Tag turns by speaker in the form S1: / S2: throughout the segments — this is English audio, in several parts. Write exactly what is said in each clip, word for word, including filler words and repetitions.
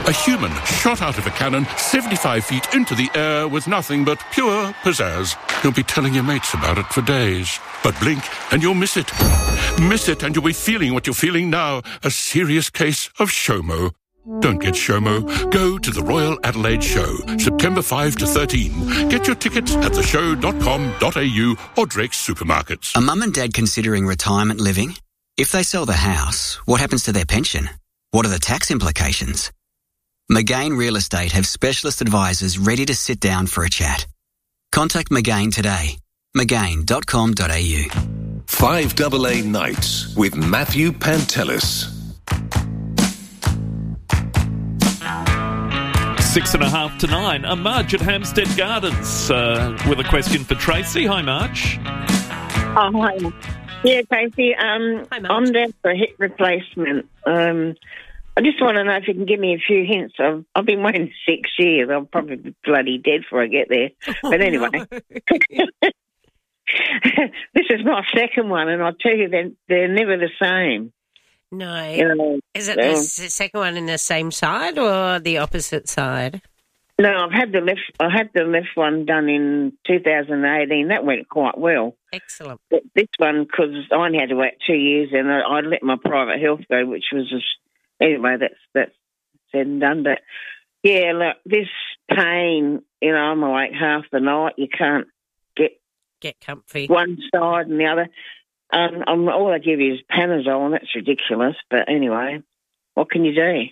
S1: A human shot out of a cannon seventy-five feet into the air with nothing but pure pizzazz. You'll be telling your mates about it for days. But blink and you'll miss it. Miss it and you'll be feeling what you're feeling now. A serious case of SHOMO. Don't get SHOMO. Go to the Royal Adelaide Show, September fifth to thirteenth. Get your tickets at the show dot com dot a u or Drake's Supermarkets.
S2: Are mum and dad considering retirement living? If they sell the house, what happens to their pension? What are the tax implications? McGain Real Estate have specialist advisors ready to sit down for a chat. Contact McGain today. McGain dot com dot a u.
S3: five A A Nights with Matthew Pantelis.
S4: Six and a half to nine. A Marge at Hampstead Gardens uh, with a question for Tracy. Hi, Marge.
S5: Oh, hi. Yeah, Tracy. Um,
S6: Hi, Marge.
S5: I'm there for a hip replacement. Um, I just want to know if you can give me a few hints. I've, I've been waiting six years. I'll probably be bloody dead before I get there. But anyway.
S6: No.
S5: This is my second one, and I'll tell you, they're, they're never the same.
S6: No.
S5: You know,
S6: Is it the
S5: um,
S6: s- second one in the same side or the opposite side?
S5: No, I've had the left. I had the left one done in two thousand eighteen. That went quite well.
S6: Excellent.
S5: But this one, because I only had to wait two years, and I, I let my private health go, which was just anyway. That's that's said and done. But yeah, look, this pain. You know, I'm awake half the night. You can't get
S6: Get comfy.
S5: one side and the other. Um, I'm, all I give you is Panadol, and that's ridiculous. But anyway, what can you do?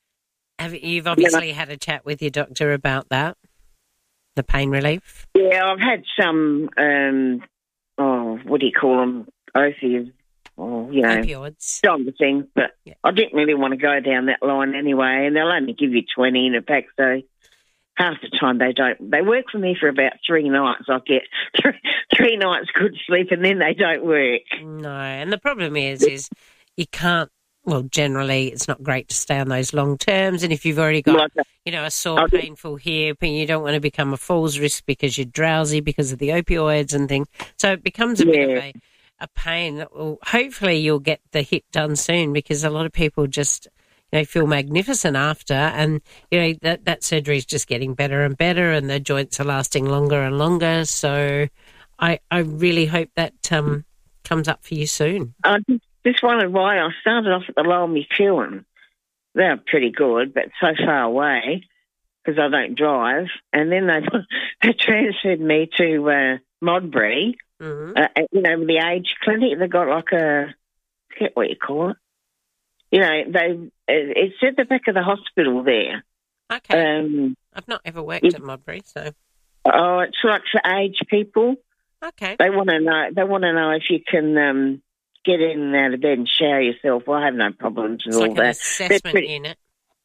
S6: Have, you've obviously had a chat with your doctor about that, the pain relief.
S5: Yeah, I've had some. Um, oh, what do you call them? Opiates, or you know,
S6: Opioids.
S5: some things. But
S6: Yeah.
S5: I didn't really want to go down that line anyway. And they'll only give you twenty in a pack, so half the time they don't. They work for me for about three nights. I get three, three nights good sleep, and then they don't work.
S6: No, and the problem is, is you can't. Well, generally, it's not great to stay on those long terms. And if you've already got,
S5: Like,
S6: you know, a sore,
S5: I'll do-
S6: painful hip, and you don't want to become a falls risk because you're drowsy because of the opioids and things, so it becomes a bit of
S5: Yeah.
S6: a, a pain. That will, hopefully, you'll get the hip done soon, because a lot of people just, you know, feel magnificent after, and you know that that surgery is just getting better and better, and the joints are lasting longer and longer. So, I I really hope that um, comes up for you soon.
S5: I just, just wondered why I started off at the Lower McEwen. They're pretty good, but so far away because I don't drive. And then they, they transferred me to uh, Modbury,
S6: hmm
S5: uh, you know, the age clinic. They got like a, I forget what you call it. You know, they it's at the back of the hospital there.
S6: Okay.
S5: Um,
S6: I've not ever worked
S5: it-
S6: at Modbury, so
S5: oh, it's like for aged people.
S6: okay.
S5: They want to know. They want to know if you can um, get in and out of bed and shower yourself. Well, I have no problems with
S6: It's
S5: all
S6: like an
S5: that.
S6: assessment
S5: pretty-
S6: unit.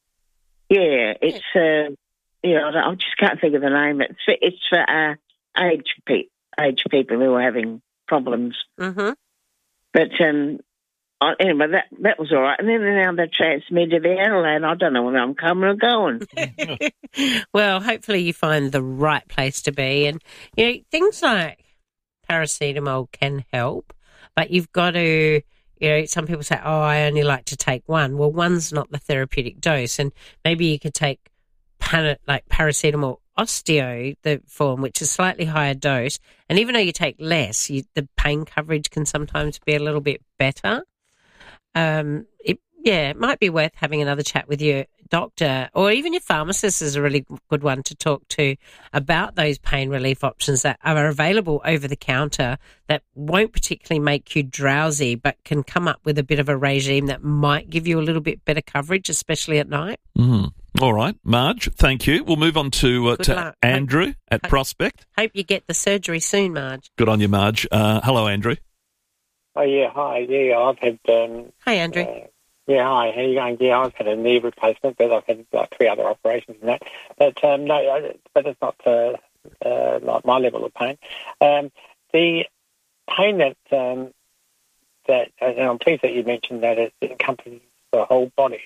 S5: Yeah, it's uh, you know, I, don't- I just can't think of the name. It's for, it's for uh, aged people, aged people who are having problems.
S6: hmm
S5: But um, I, anyway, that that was all right. And then now they transferred me to the Adelaide. I don't know whether I'm coming or going.
S6: Well, hopefully you find the right place to be. And, you know, things like paracetamol can help, but you've got to, you know, some people say, oh, I only like to take one. Well, one's not the therapeutic dose. And maybe you could take pan- like paracetamol osteo, the form, which is slightly higher dose. And even though you take less, you, the pain coverage can sometimes be a little bit better. Um, it, yeah, it might be worth having another chat with your doctor, or even your pharmacist is a really good one to talk to about those pain relief options that are available over the counter that won't particularly make you drowsy, but can come up with a bit of a regime that might give you a little bit better coverage, especially at night.
S4: Mm. All right, Marge, thank you. We'll move on to, uh,
S6: Good
S4: to
S6: luck.
S4: Andrew at
S6: Hope-
S4: Prospect.
S6: Hope you get the surgery soon, Marge.
S4: Good on you, Marge. Uh, hello, Andrew.
S7: Oh, yeah, hi. Yeah, I've had, um,
S6: Hi, Andrew.
S7: uh, yeah, hi, how you going? Yeah, I've had a knee replacement, but I've had like three other operations and that. But, um, no, I- but it's not uh, uh, like my level of pain. Um, the pain that, um, that, and I'm pleased that you mentioned that it encompasses the whole body,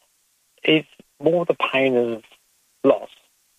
S7: is more the pain of loss.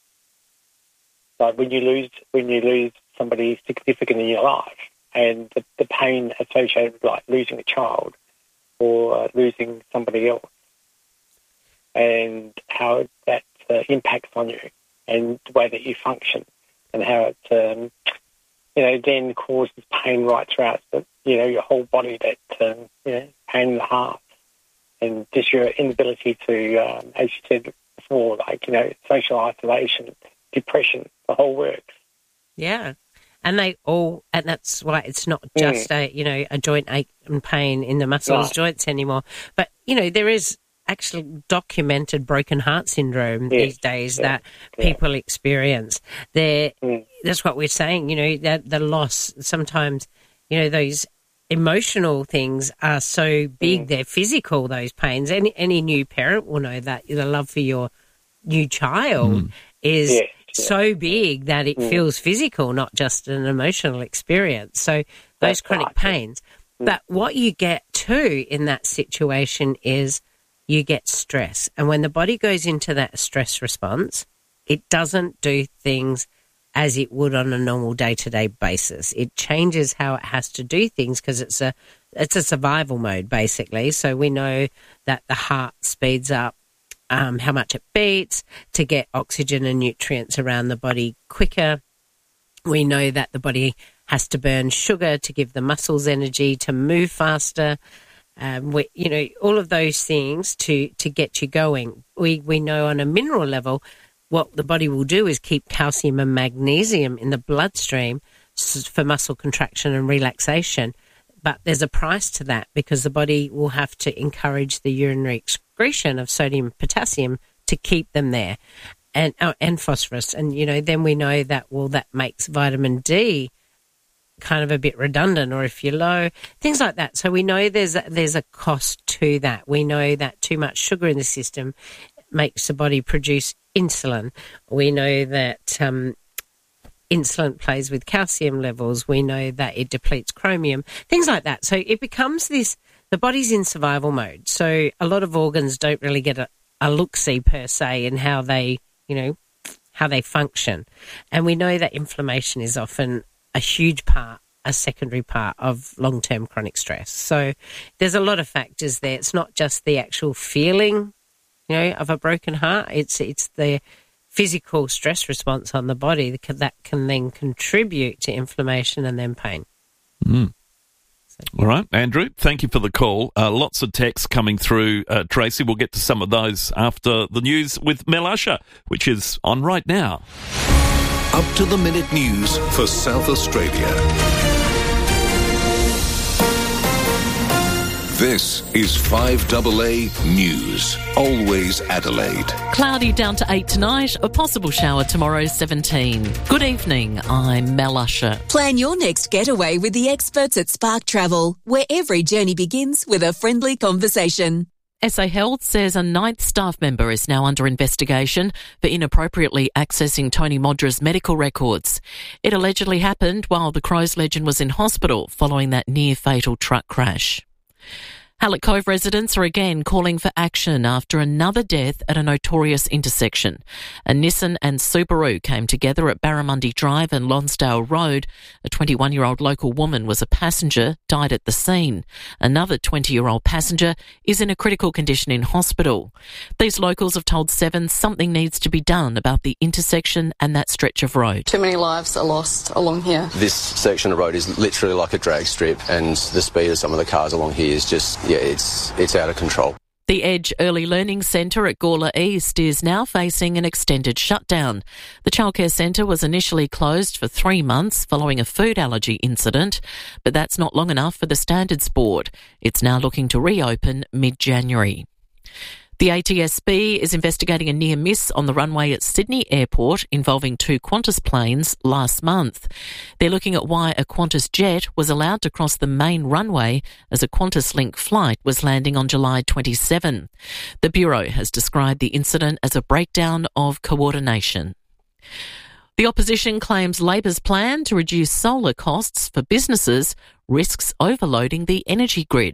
S7: Like when you lose, when you lose somebody significant in your life, and the, the pain associated with like losing a child or uh, losing somebody else. and how that uh, impacts on you and the way that you function, and how it, um, you know, then causes pain right throughout, the, you know, your whole body, that, um, you know, pain in the heart, and just your inability to, um, as you said before, like, you know, social isolation, depression, the whole works.
S6: Yeah. And they all, and that's why it's not just mm. a, you know, a joint ache and pain in the muscles, right. joints anymore. But, you know, there is actually documented broken heart syndrome yes. these days yeah. that yeah. people experience. They're, mm. That's what we're saying, you know, that the loss, sometimes, you know, those emotional things are so big, mm. they're physical, those pains. Any, any new parent will know that the love for your new child mm. is... Yeah. so big that it mm. feels physical, not just an emotional experience. So those That's chronic right. pains. Mm. But what you get too in that situation is you get stress. And when the body goes into that stress response, it doesn't do things as it would on a normal day-to-day basis. It changes how it has to do things because it's a it's a survival mode, basically. So we know that the heart speeds up Um, how much it beats to get oxygen and nutrients around the body quicker. We know that the body has to burn sugar to give the muscles energy to move faster. Um, we, you know, all of those things to, to get you going. We, we know on a mineral level what the body will do is keep calcium and magnesium in the bloodstream for muscle contraction and relaxation. But there's a price to that because the body will have to encourage the urinary excretion of sodium and potassium to keep them there, and oh, and phosphorus. And, you know, then we know that, well, that makes vitamin D kind of a bit redundant, or if you're low, things like that. So we know there's a, there's a cost to that. We know that too much sugar in the system makes the body produce insulin. We know that... Um, Insulin plays with calcium levels. We know that it depletes chromium, things like that. So it becomes this, the body's in survival mode. So a lot of organs don't really get a, a look-see per se in how they, you know, how they function. And we know that inflammation is often a huge part, a secondary part of long-term chronic stress. So there's a lot of factors there. It's not just the actual feeling, you know, of a broken heart. It's, it's the physical stress response on the body that can then contribute to inflammation and then pain.
S4: Mm. So. All right, Andrew, thank you for the call. Uh, lots of texts coming through, uh, Tracy. We'll get to some of those after the news with Mel Usher, which is on right now.
S3: Up to the minute news for South Australia. This is five A A News. Always Adelaide.
S8: Cloudy down to eight tonight. A possible shower tomorrow, seventeen. Good evening. I'm Mel Usher.
S9: Plan your next getaway with the experts at Spark Travel, where every journey begins with a friendly conversation.
S8: S A Health says a ninth staff member is now under investigation for inappropriately accessing Tony Modra's medical records. It allegedly happened while the Crows legend was in hospital following that near-fatal truck crash. Hallett Cove residents are again calling for action after another death at a notorious intersection. A Nissan and Subaru came together at Barramundi Drive and Lonsdale Road. A twenty-one-year-old local woman was a passenger, died at the scene. Another twenty-year-old passenger is in a critical condition in hospital. These locals have told Seven something needs to be done about the intersection and that stretch of road.
S10: Too many lives are lost along here.
S11: This section of road is literally like a drag strip, and the speed of some of the cars along here is just... Yeah, it's it's out of control.
S8: The Edge Early Learning Centre at Gawler East is now facing an extended shutdown. The childcare centre was initially closed for three months following a food allergy incident, but that's not long enough for the Standards Board. It's now looking to reopen mid-January. The A T S B is investigating a near miss on the runway at Sydney Airport involving two Qantas planes last month. They're looking at why a Qantas jet was allowed to cross the main runway as a QantasLink flight was landing on July twenty-seventh. The Bureau has described the incident as a breakdown of coordination. The opposition claims Labor's plan to reduce solar costs for businesses risks overloading the energy grid.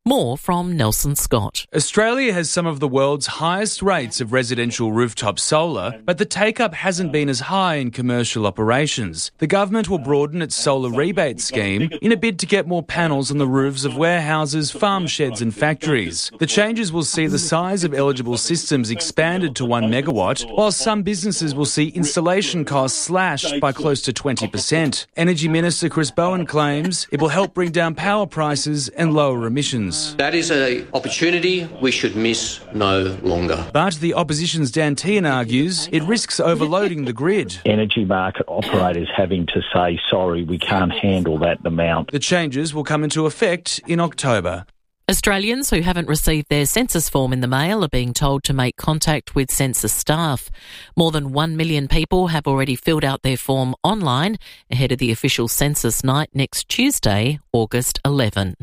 S8: More from Nelson Scott.
S12: Australia has some of the world's highest rates of residential rooftop solar, but the take-up hasn't been as high in commercial operations. The government will broaden its solar rebate scheme in a bid to get more panels on the roofs of warehouses, farm sheds and factories. The changes will see the size of eligible systems expanded to one megawatt, while some businesses will see installation costs slashed by close to twenty percent. Energy Minister Chris Bowen claims it will help bring down power prices and lower emissions.
S13: That is an opportunity we should miss no longer.
S12: But the opposition's Dan Tehan argues it risks overloading the grid.
S14: Energy market operators having to say, sorry, we can't handle that amount.
S12: The changes will come into effect in October.
S8: Australians who haven't received their census form in the mail are being told to make contact with census staff. More than one million people have already filled out their form online ahead of the official census night next Tuesday, August eleventh.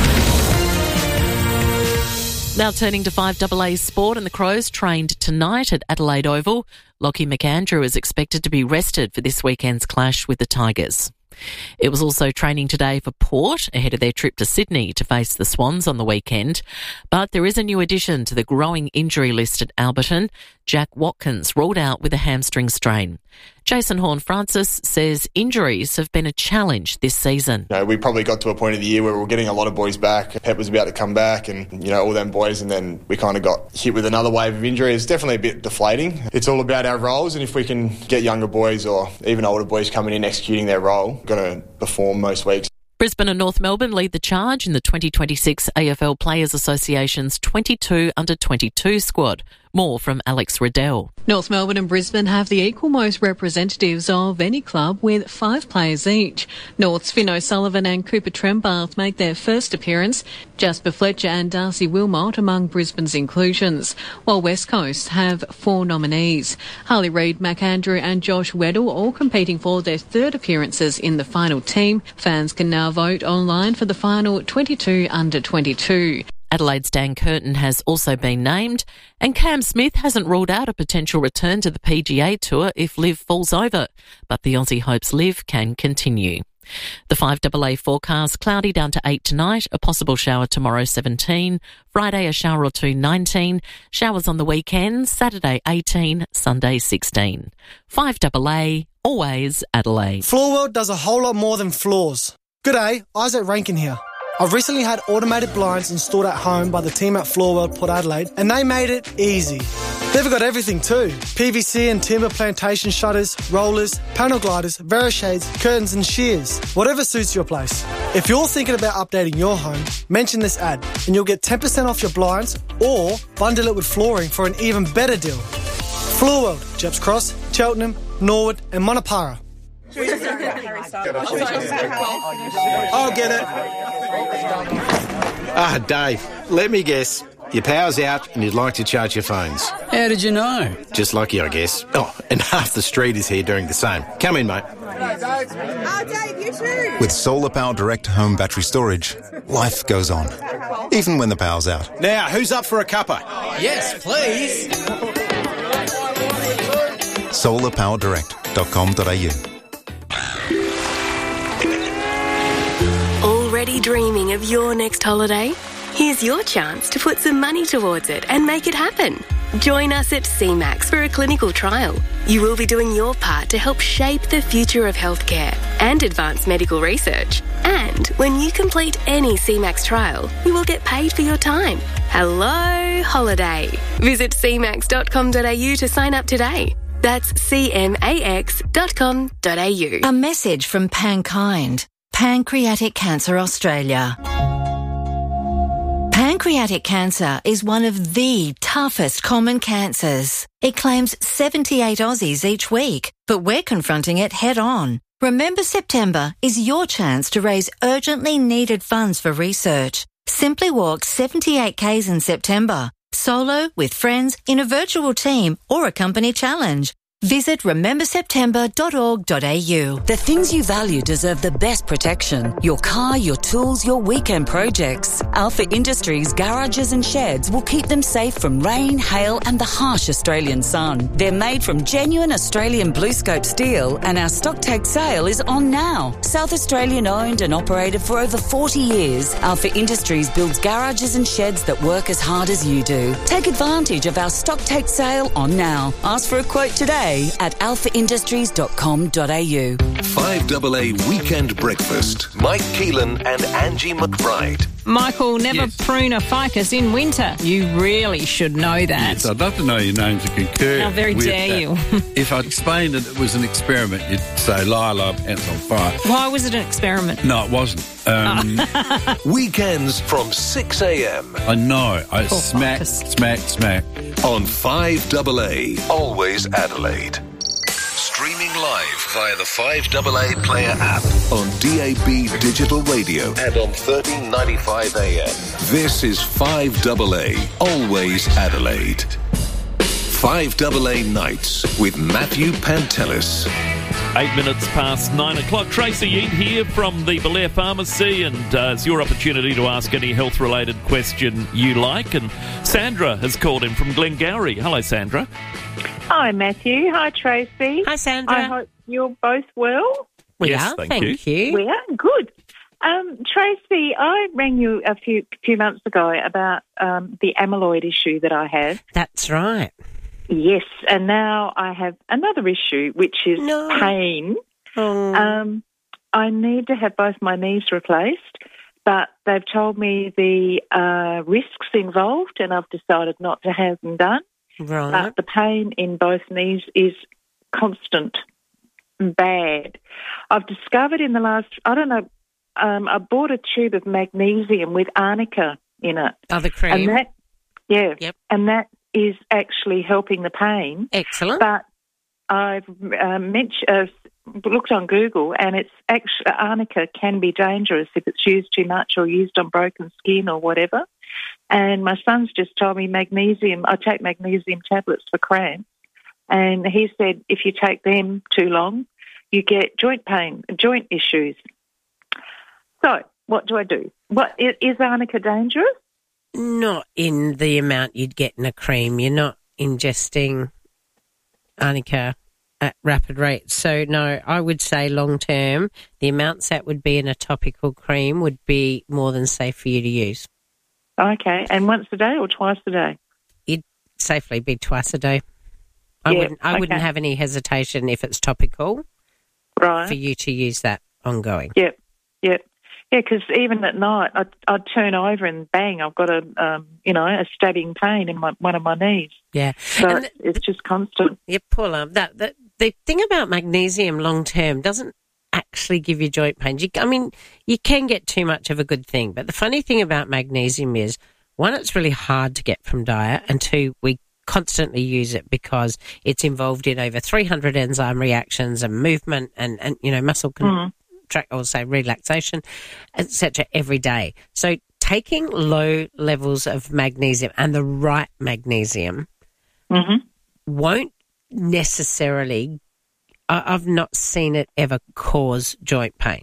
S8: Now turning to five A A sport, and the Crows trained tonight at Adelaide Oval. Lachie McAndrew is expected to be rested for this weekend's clash with the Tigers. It was also training today for Port ahead of their trip to Sydney to face the Swans on the weekend. But there is a new addition to the growing injury list at Alberton. Jack Watkins ruled out with a hamstring strain. Jason Horne-Francis says injuries have been a challenge this season.
S15: You know, we probably got to a point of the year where we were getting a lot of boys back. Pep was about to come back and, you know, all them boys, and then we kind of got hit with another wave of injury. It's definitely a bit deflating. It's all about our roles, and if we can get younger boys or even older boys coming in executing their role, we're going to perform most weeks.
S8: Brisbane and North Melbourne lead the charge in the twenty twenty-six A F L Players Association's twenty-two under twenty-two squad. More from Alex Riddell.
S16: North Melbourne and Brisbane have the equal most representatives of any club with five players each. North's Finn O'Sullivan and Cooper Trembath make their first appearance. Jasper Fletcher and Darcy Wilmot among Brisbane's inclusions, while West Coast have four nominees. Harley Reid, McAndrew and Josh Weddle all competing for their third appearances in the final team. Fans can now vote online for the final twenty-two under twenty-two.
S8: Adelaide's Dan Curtin has also been named, and Cam Smith hasn't ruled out a potential return to the P G A Tour if Liv falls over, but the Aussie hopes Liv can continue. The five A A forecast: cloudy down to eight tonight, a possible shower tomorrow seventeen, Friday a shower or two nineteen, showers on the weekend, Saturday eighteen, Sunday sixteen. five A A, always Adelaide.
S17: Floor World does a whole lot more than floors. G'day, Isaac Rankin here. I've recently had automated blinds installed at home by the team at Floor World Port Adelaide, and they made it easy. They've got everything too. P V C and timber plantation shutters, rollers, panel gliders, Verishades, curtains and shears. Whatever suits your place. If you're thinking about updating your home, mention this ad and you'll get ten percent off your blinds or bundle it with flooring for an even better deal. Floor World, Jeps Cross, Cheltenham, Norwood and Monopara.
S18: I'll get it. Ah, Dave, let me guess. Your power's out and you'd like to charge your phones.
S19: How did you know?
S18: Just lucky, I guess. Oh, and half the street is here doing the same. Come in, mate.
S20: Oh, Dave, you too.
S21: With Solar Power Direct Home Battery Storage, life goes on, even when the power's out.
S18: Now, who's up for a cuppa?
S19: Yes, please.
S21: solar power direct dot com dot a u.
S22: Already dreaming of your next holiday? Here's your chance to put some money towards it and make it happen. Join us at C MAX for a clinical trial. You will be doing your part to help shape the future of healthcare and advance medical research. And when you complete any C MAX trial, you will get paid for your time. Hello, holiday. Visit c max dot com dot a u to sign up today. That's c max dot com dot a u.
S23: A message from Pankind, Pancreatic Cancer Australia. Pancreatic cancer is one of the toughest common cancers. It claims seventy-eight Aussies each week, but we're confronting it head on. Remember September is your chance to raise urgently needed funds for research. Simply walk seventy-eight kays in September, solo, with friends, in a virtual team or a company challenge. Visit remember september dot org dot a u.
S1: The things you value deserve the best protection. Your car, your tools, your weekend projects. Alpha Industries garages and sheds will keep them safe from rain, hail and the harsh Australian sun. They're made from genuine Australian BlueScope steel and our stock take sale is on now. South Australian owned and operated for over forty years, Alpha Industries builds garages and sheds that work as hard as you do. Take advantage of our stock take sale on now. Ask for a quote today at alpha industries dot com dot a u.
S3: five A A Weekend Breakfast. Mike Keelan and Angie McBride.
S2: Michael, never
S5: Yes.
S2: prune a ficus in winter. You really should know that.
S5: Yes, I'd love to know your names and concur.
S2: How very
S5: with
S2: dare
S5: that.
S2: you.
S5: If I explained that it was an experiment, you'd say, Lila, ants on fire.
S2: Why was it an experiment?
S5: No, it wasn't. Um,
S3: Weekends from six a.m.
S5: I know. I
S2: Poor
S5: smack,
S2: ficus.
S5: smack, smack.
S3: on five A A. Always Adelaide. Streaming live via the five A A Player app on D A B Digital Radio and on thirteen ninety-five A M. This is five A A. Always Adelaide. five A A Nights with Matthew Pantelis.
S4: Eight minutes past nine o'clock. Tracy Yeat here from the Belair Pharmacy, and uh, it's your opportunity to ask any health-related question you like. And Sandra has called in from Glengarry. Hello, Sandra.
S24: Hi, Matthew. Hi, Tracy.
S6: Hi, Sandra.
S24: I hope you're both well.
S6: We
S4: Yes,
S6: are,
S4: thank
S6: thank,
S4: you.
S6: you.
S24: We are good. Um, Tracy, I rang you a few few months ago about um, the amyloid issue that I had.
S6: That's right.
S24: Yes, and now I have another issue, which is
S6: No.
S24: pain.
S6: Oh.
S24: Um, I need to have both my knees replaced, but they've told me the uh, risks involved, and I've decided not to have them done.
S6: Right.
S24: But the pain in both knees is constant, bad. I've discovered in the last, I don't know, um, I bought a tube of magnesium with arnica in it.
S6: Oh, the cream.
S24: And that, yeah,
S6: Yep.
S24: and that is actually helping the pain.
S6: Excellent.
S24: But I've uh, mentioned, uh, looked on Google, and it's actually arnica can be dangerous if it's used too much or used on broken skin or whatever. And my son's just told me magnesium. I take magnesium tablets for cramps, and he said if you take them too long, you get joint pain, joint issues. So what do I do? What is, is arnica dangerous?
S6: Not in the amount you'd get in a cream. You're not ingesting arnica at rapid rates. So, no, I would say long term, the amounts that would be in a topical cream would be more than safe for you to use.
S24: Okay, and once a day or twice a day?
S6: It'd safely be twice a day. I
S24: Yeah,
S6: wouldn't. I
S24: okay.
S6: wouldn't have any hesitation if it's topical
S24: Right.
S6: for you to use that ongoing.
S24: Yep, yep. Yeah, because even at night, I'd, I'd turn over and bang, I've got a, um, you know, a stabbing pain in my, one of my knees.
S6: Yeah.
S24: So
S6: And
S24: it's, it's just constant.
S6: Yeah, Paula, that, that the thing about magnesium long term doesn't actually give you joint pain. You, I mean, you can get too much of a good thing, but the funny thing about magnesium is, one, it's really hard to get from diet, and two, we constantly use it because it's involved in over three hundred enzyme reactions and movement and, and you know, muscle contract, or say relaxation, et cetera every day. So taking low levels of magnesium and the right magnesium
S24: Mm-hmm.
S6: won't necessarily, I, I've not seen it ever cause joint pain.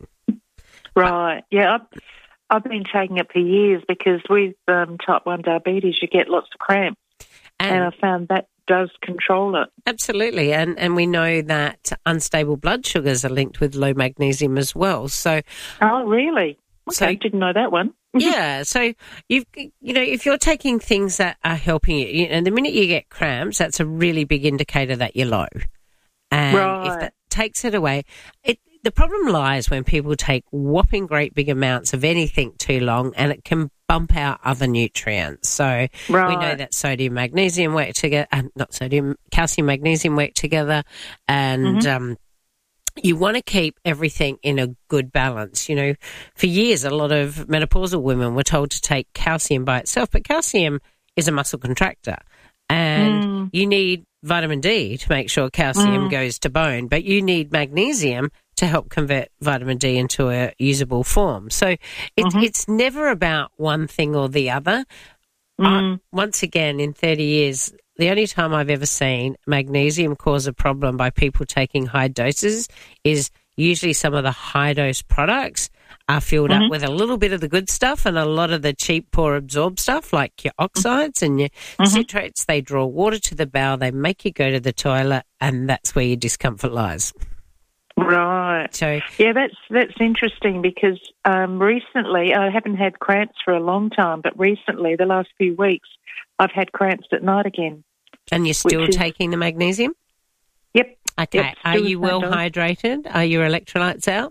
S24: Right. Yeah, I've, I've been taking it for years because with um, type one diabetes, you get lots of cramps.
S6: And,
S24: And I found that does control it.
S6: Absolutely. And and we know that unstable blood sugars are linked with low magnesium as well. So,
S24: Oh, really? Okay,
S6: So-
S24: didn't know that one.
S6: yeah. So, you've, you know, if you're taking things that are helping you, you- and the minute you get cramps, that's a really big indicator that you're low. And
S24: Right.
S6: if that takes it away, it, the problem lies when people take whopping great big amounts of anything too long, and it can bump out other nutrients. So we know
S24: Right.
S6: that sodium, magnesium work together, uh, not sodium, calcium, magnesium work together, and
S24: Mhm.
S6: um, you want to keep everything in a good balance. You know, for years, a lot of menopausal women were told to take calcium by itself, but calcium is a muscle contractor, and
S24: Mm.
S6: you need vitamin D to make sure calcium
S24: Mm.
S6: goes to bone, but you need magnesium to help convert vitamin D into a usable form. So it,
S24: Mhm.
S6: it's never about one thing or the other. I, once again, in thirty years, the only time I've ever seen magnesium cause a problem by people taking high doses is usually some of the high-dose products are filled
S24: Mm-hmm.
S6: up with a little bit of the good stuff and a lot of the cheap, poor absorbed stuff like your oxides and your
S24: Mm-hmm.
S6: citrates. They draw water to the bowel, they make you go to the toilet, and that's where your discomfort lies.
S24: Right.
S6: So,
S24: yeah, that's that's interesting because um, recently I haven't had cramps for a long time, but recently, the last few weeks, I've had cramps at night again.
S6: And you're still
S24: Which is-
S6: taking the magnesium?
S24: Yep.
S6: Okay.
S24: Yep,
S6: Are
S24: still
S6: you
S24: the same
S6: well
S24: dose.
S6: hydrated? Are your electrolytes out?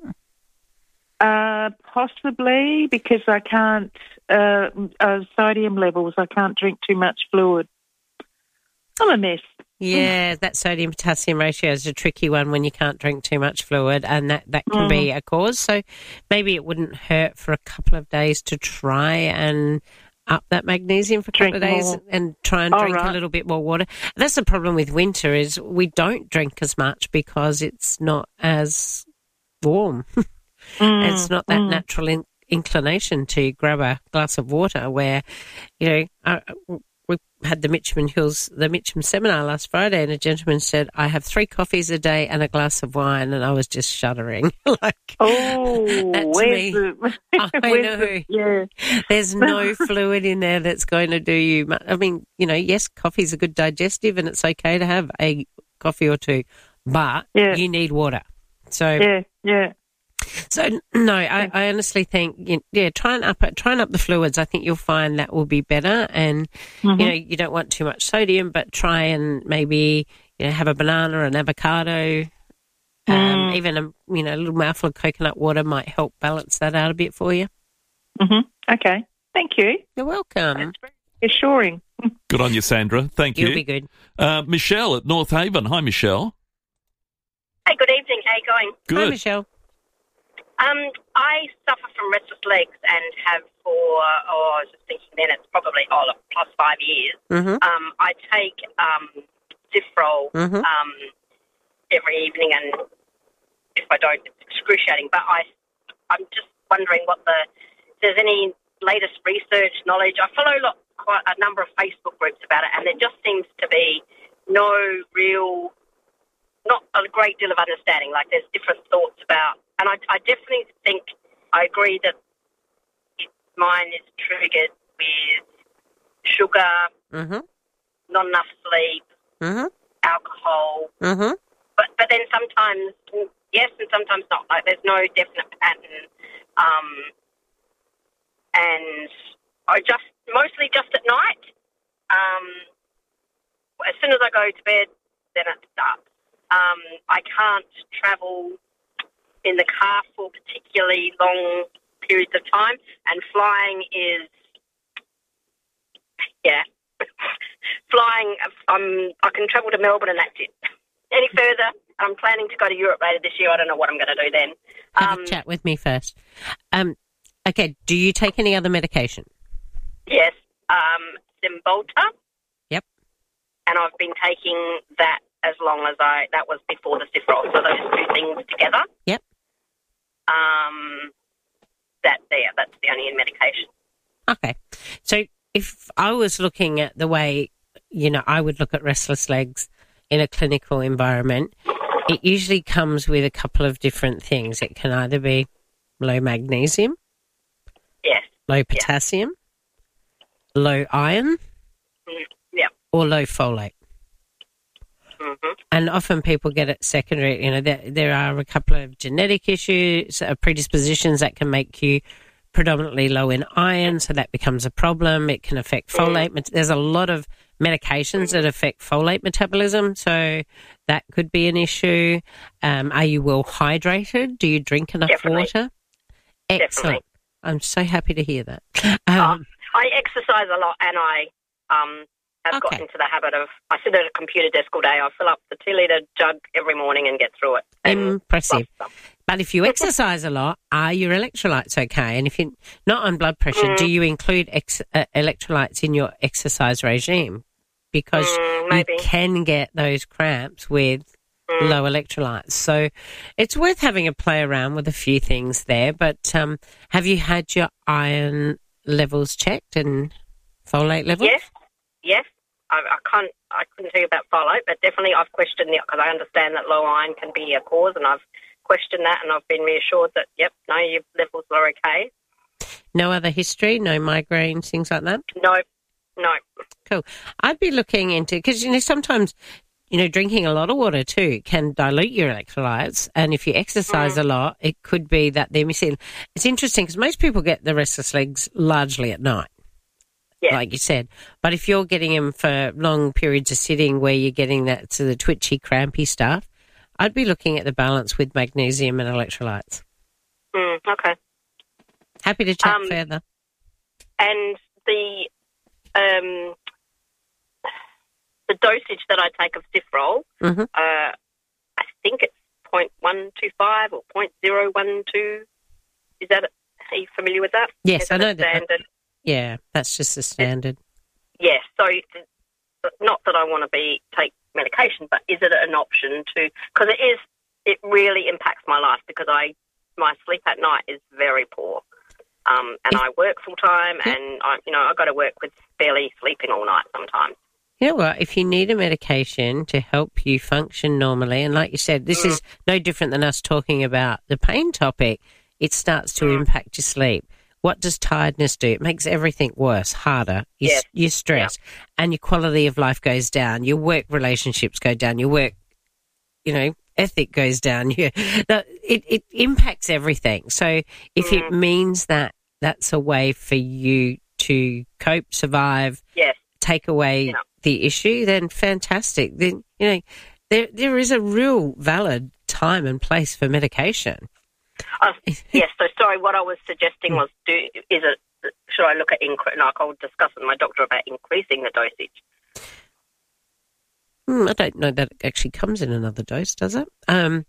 S24: Uh, possibly because I can't uh, uh, sodium levels. I can't drink too much fluid. I'm a mess.
S6: Yeah, that sodium potassium ratio is a tricky one when you can't drink too much fluid, and that, that can be a cause. So maybe it wouldn't hurt for a couple of days to try and up that magnesium for a couple
S24: Drink
S6: of days
S24: more.
S6: and try and
S24: All
S6: drink
S24: right.
S6: a little bit more water. That's the problem with winter is we don't drink as much because it's not as warm.
S24: Mm,
S6: It's not that
S24: mm.
S6: natural in- inclination to grab a glass of water where, you know, uh, we had the Mitcham Hills, the Mitcham seminar last Friday, and a gentleman said, I have three coffees a day and a glass of wine, and I was just shuddering. like,
S24: Oh,
S6: that to
S24: where's
S6: me,
S24: the,
S6: I
S24: where's
S6: know.
S24: the- yeah.
S6: There's no fluid in there that's going to do you much. I mean, you know, yes, coffee's a good digestive, and it's okay to have a coffee or two, but
S24: Yeah.
S6: you need water. So,
S24: Yeah, yeah.
S6: so no, I, I honestly think, you- yeah, try and up it, try and up the fluids. I think you'll find that will be better. And
S24: Mhm.
S6: you know, you don't want too much sodium, but try and maybe you know have a banana, an avocado, um,
S24: Mm.
S6: even a you know a little mouthful of coconut water might help balance that out a bit for you.
S24: Mm-hmm. Okay. Thank you.
S6: You're welcome.
S24: Assuring.
S4: Good on you, Sandra. Thank you.
S6: You'll be good.
S4: Uh, Michelle at North Haven. Hi, Michelle.
S7: Hey, good evening. How you going?
S4: Good.
S6: Hi, Michelle.
S7: Um, I suffer from restless legs and have for, oh, I was just thinking then it's probably, oh, look, plus five years.
S6: Mhm.
S7: Um, I take um, Zifrol
S6: Mhm.
S7: um, every evening, and if I don't, it's excruciating. But I, I'm just wondering what the, if there's any latest research, knowledge. I follow lot, quite a number of Facebook groups about it, and there just seems to be no real, not a great deal of understanding. Like there's different thoughts about, and I, I definitely think, I agree that it, mine is triggered with sugar,
S6: Mhm.
S7: not enough sleep,
S6: Mhm.
S7: alcohol,
S6: Mhm.
S7: but but then sometimes yes and sometimes not. Like there's no definite pattern, um, and I just mostly just at night. Um, as soon as I go to bed, then it starts. Um, I can't travel in the car for particularly long periods of time, and flying is, yeah, flying. Um, I can travel to Melbourne and that's it. Any further, I'm planning to go to Europe later this year. I don't know what I'm going to do then.
S6: Have
S7: Um,
S6: a chat with me first. Um, okay. Do you take any other medication?
S7: yes, um, Cymbalta.
S6: Yep.
S7: And I've been taking that as long as I, that was before the Cifrol. So those two things together.
S6: Yep.
S7: Um, that there, that's the only medication.
S6: Okay. So if I was looking at the way, you know, I would look at restless legs in a clinical environment, it usually comes with a couple of different things. It can either be low magnesium,
S7: Yes.
S6: low potassium, low iron,
S7: Mm, yeah.
S6: or low folate.
S7: Mm-hmm.
S6: And often people get it secondary. You know, there, there are a couple of genetic issues, uh, predispositions that can make you predominantly low in iron, so that becomes a problem. It can affect folate. Met- There's a lot of medications that affect folate metabolism, so that could be an issue. Um, are you well hydrated? Do you drink enough
S7: Definitely.
S6: water? Excellent.
S7: Definitely.
S6: I'm so happy to hear that. Um,
S7: I exercise a lot, and I um, have got
S6: Okay.
S7: into the habit of, I sit at a computer desk all day. I fill up the two-litre jug every morning and get through it. And
S6: Impressive. But if you exercise a lot, are your electrolytes okay? And if you're not on blood pressure,
S7: Mm.
S6: do you include ex- uh, electrolytes in your exercise regime? Because
S7: Mm,
S6: you
S7: maybe.
S6: can get those cramps with low electrolytes. So it's worth having a play around with a few things there. But um, have you had your iron levels checked? And Folate levels?
S7: Yes, yes. I, I can't. I couldn't tell you about folate, but definitely I've questioned it because I understand that low iron can be a cause, and I've questioned that, and I've been reassured that yep, no, your levels are okay.
S6: No other history, no migraines, things like that.
S7: No, no.
S6: Cool. I'd be looking into because you know sometimes you know drinking a lot of water too can dilute your electrolytes, and if you exercise mm. a lot, it could be that they're missing. It's interesting because most people get the restless legs largely at night. Yeah. Like you said. But if you're getting them for long periods of sitting where you're getting that sort of twitchy, crampy stuff, I'd be looking at the balance with magnesium and electrolytes.
S7: Mm, okay.
S6: Happy to chat
S7: um,
S6: further.
S7: And the um, the dosage that I take of Cifrol,
S6: mm-hmm.
S7: uh, I think it's zero point one two five or zero point zero one two. Is that, are you familiar with that?
S6: Yes,
S7: Is
S6: I know
S7: that. Standard?
S6: that. Yeah, that's just the standard.
S7: Yes, so not that I want to be take medication, but is it an option to? Because it is, it really impacts my life because I my sleep at night is very poor, um, and I work full time,
S6: yeah.
S7: and I you know I got to work with barely sleeping all night sometimes.
S6: You know what? If you need a medication to help you function normally, and like you said, this mm. is no different than us talking about the pain topic. It starts to mm. impact your sleep. What does tiredness do? It makes everything worse, harder. You,
S7: yes.
S6: you stress, yeah. and your quality of life goes down. Your work relationships go down. Your work, you know, ethic goes down. You, it, it impacts everything. So if mm. it means that that's a way for you to cope, survive,
S7: yes.
S6: take away
S7: yeah.
S6: the issue, then fantastic. Then, you know, there there is a real valid time and place for medication.
S7: Uh, yes, so sorry, what I was suggesting was, do is it, should I look at, incre- like I'll discuss with my doctor about increasing the dosage?
S6: Mm, I don't know that it actually comes in another dose, does it? Um,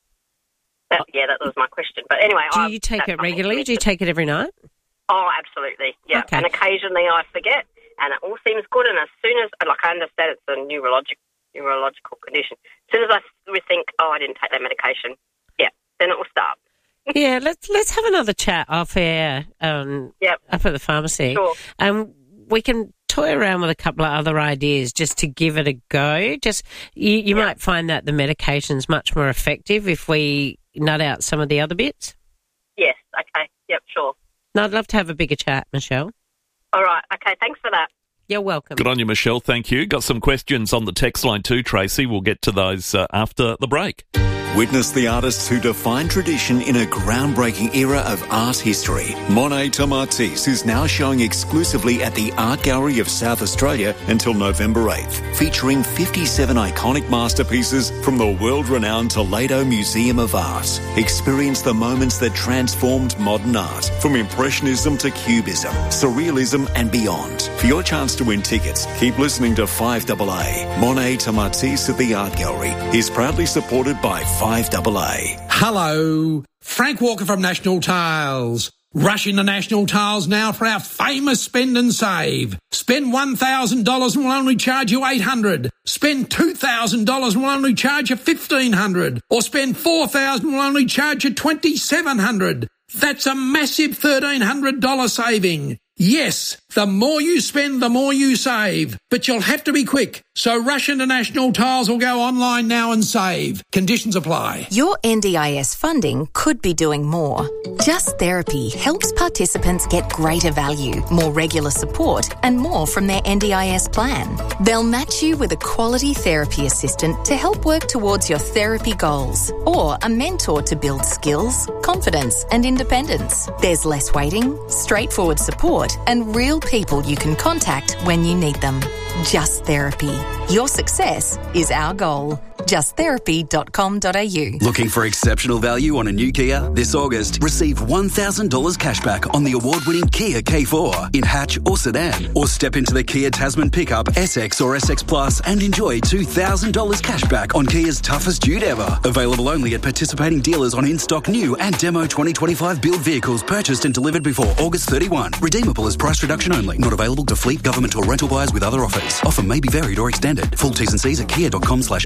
S7: that, yeah, that was my question. But anyway...
S6: Do
S7: I,
S6: you take it regularly? Do you take it every night?
S7: Oh, absolutely, yeah.
S6: Okay.
S7: And occasionally I forget, and it all seems good, and as soon as, like I understand it's a neurologic, neurological condition, as soon as I think, oh, I didn't take that medication, yeah, then it will start.
S6: Yeah, let's let's have another chat off air um,
S7: yep.
S6: up at the pharmacy.
S7: Sure.
S6: Um, we can toy around with a couple of other ideas just to give it a go. Just you, you yep. might find that the medication's much more effective if we nut out some of the other bits.
S7: Yes, okay, yep, sure.
S6: No, I'd love to have a bigger chat, Michelle.
S7: All right, okay, thanks for that.
S6: You're welcome.
S4: Good on you, Michelle, thank you. Got some questions on the text line too, Tracy. We'll get to those uh, after the break.
S9: Witness the artists who define tradition in a groundbreaking era of art history. Monet Tomatis is now showing exclusively at the Art Gallery of South Australia until November eighth, featuring fifty-seven iconic masterpieces from the world-renowned Toledo Museum of Art. Experience the moments that transformed modern art, from Impressionism to Cubism, Surrealism and beyond. For your chance to win tickets, keep listening to five A A. Monet Tomatis at the Art Gallery is proudly supported by five A A.
S10: Hello, Frank Walker from National Tiles. Rush into National Tiles now for our famous spend and save. Spend one thousand dollars and we'll only charge you eight hundred dollars. Spend two thousand dollars and we'll only charge you fifteen hundred dollars. Or spend four thousand dollars and we'll only charge you twenty-seven hundred dollars. That's a massive thirteen hundred dollars saving. Yes, the more you spend, the more you save. But you'll have to be quick. So rush into National Tiles or go online now and save. Conditions apply.
S11: Your N D I S funding could be doing more. Just Therapy helps participants get greater value, more regular support and more from their N D I S plan. They'll match you with a quality therapy assistant to help work towards your therapy goals, or a mentor to build skills, confidence and independence. There's less waiting, straightforward support and real people you can contact when you need them. Just Therapy. Your success is our goal. just therapy dot com dot a u.
S13: Looking for exceptional value on a new Kia? This August, receive one thousand dollars cashback on the award-winning Kia K four in hatch or sedan. Or step into the Kia Tasman pickup, S X or S X Plus and enjoy two thousand dollars cashback on Kia's toughest dude ever. Available only at participating dealers on in-stock new and demo twenty twenty-five build vehicles purchased and delivered before August thirty-first. Redeemable as price reduction only. Not available to fleet, government or rental buyers with other offers. Offer may be varied or extended. Full T's and C's at kia dot com slash a u.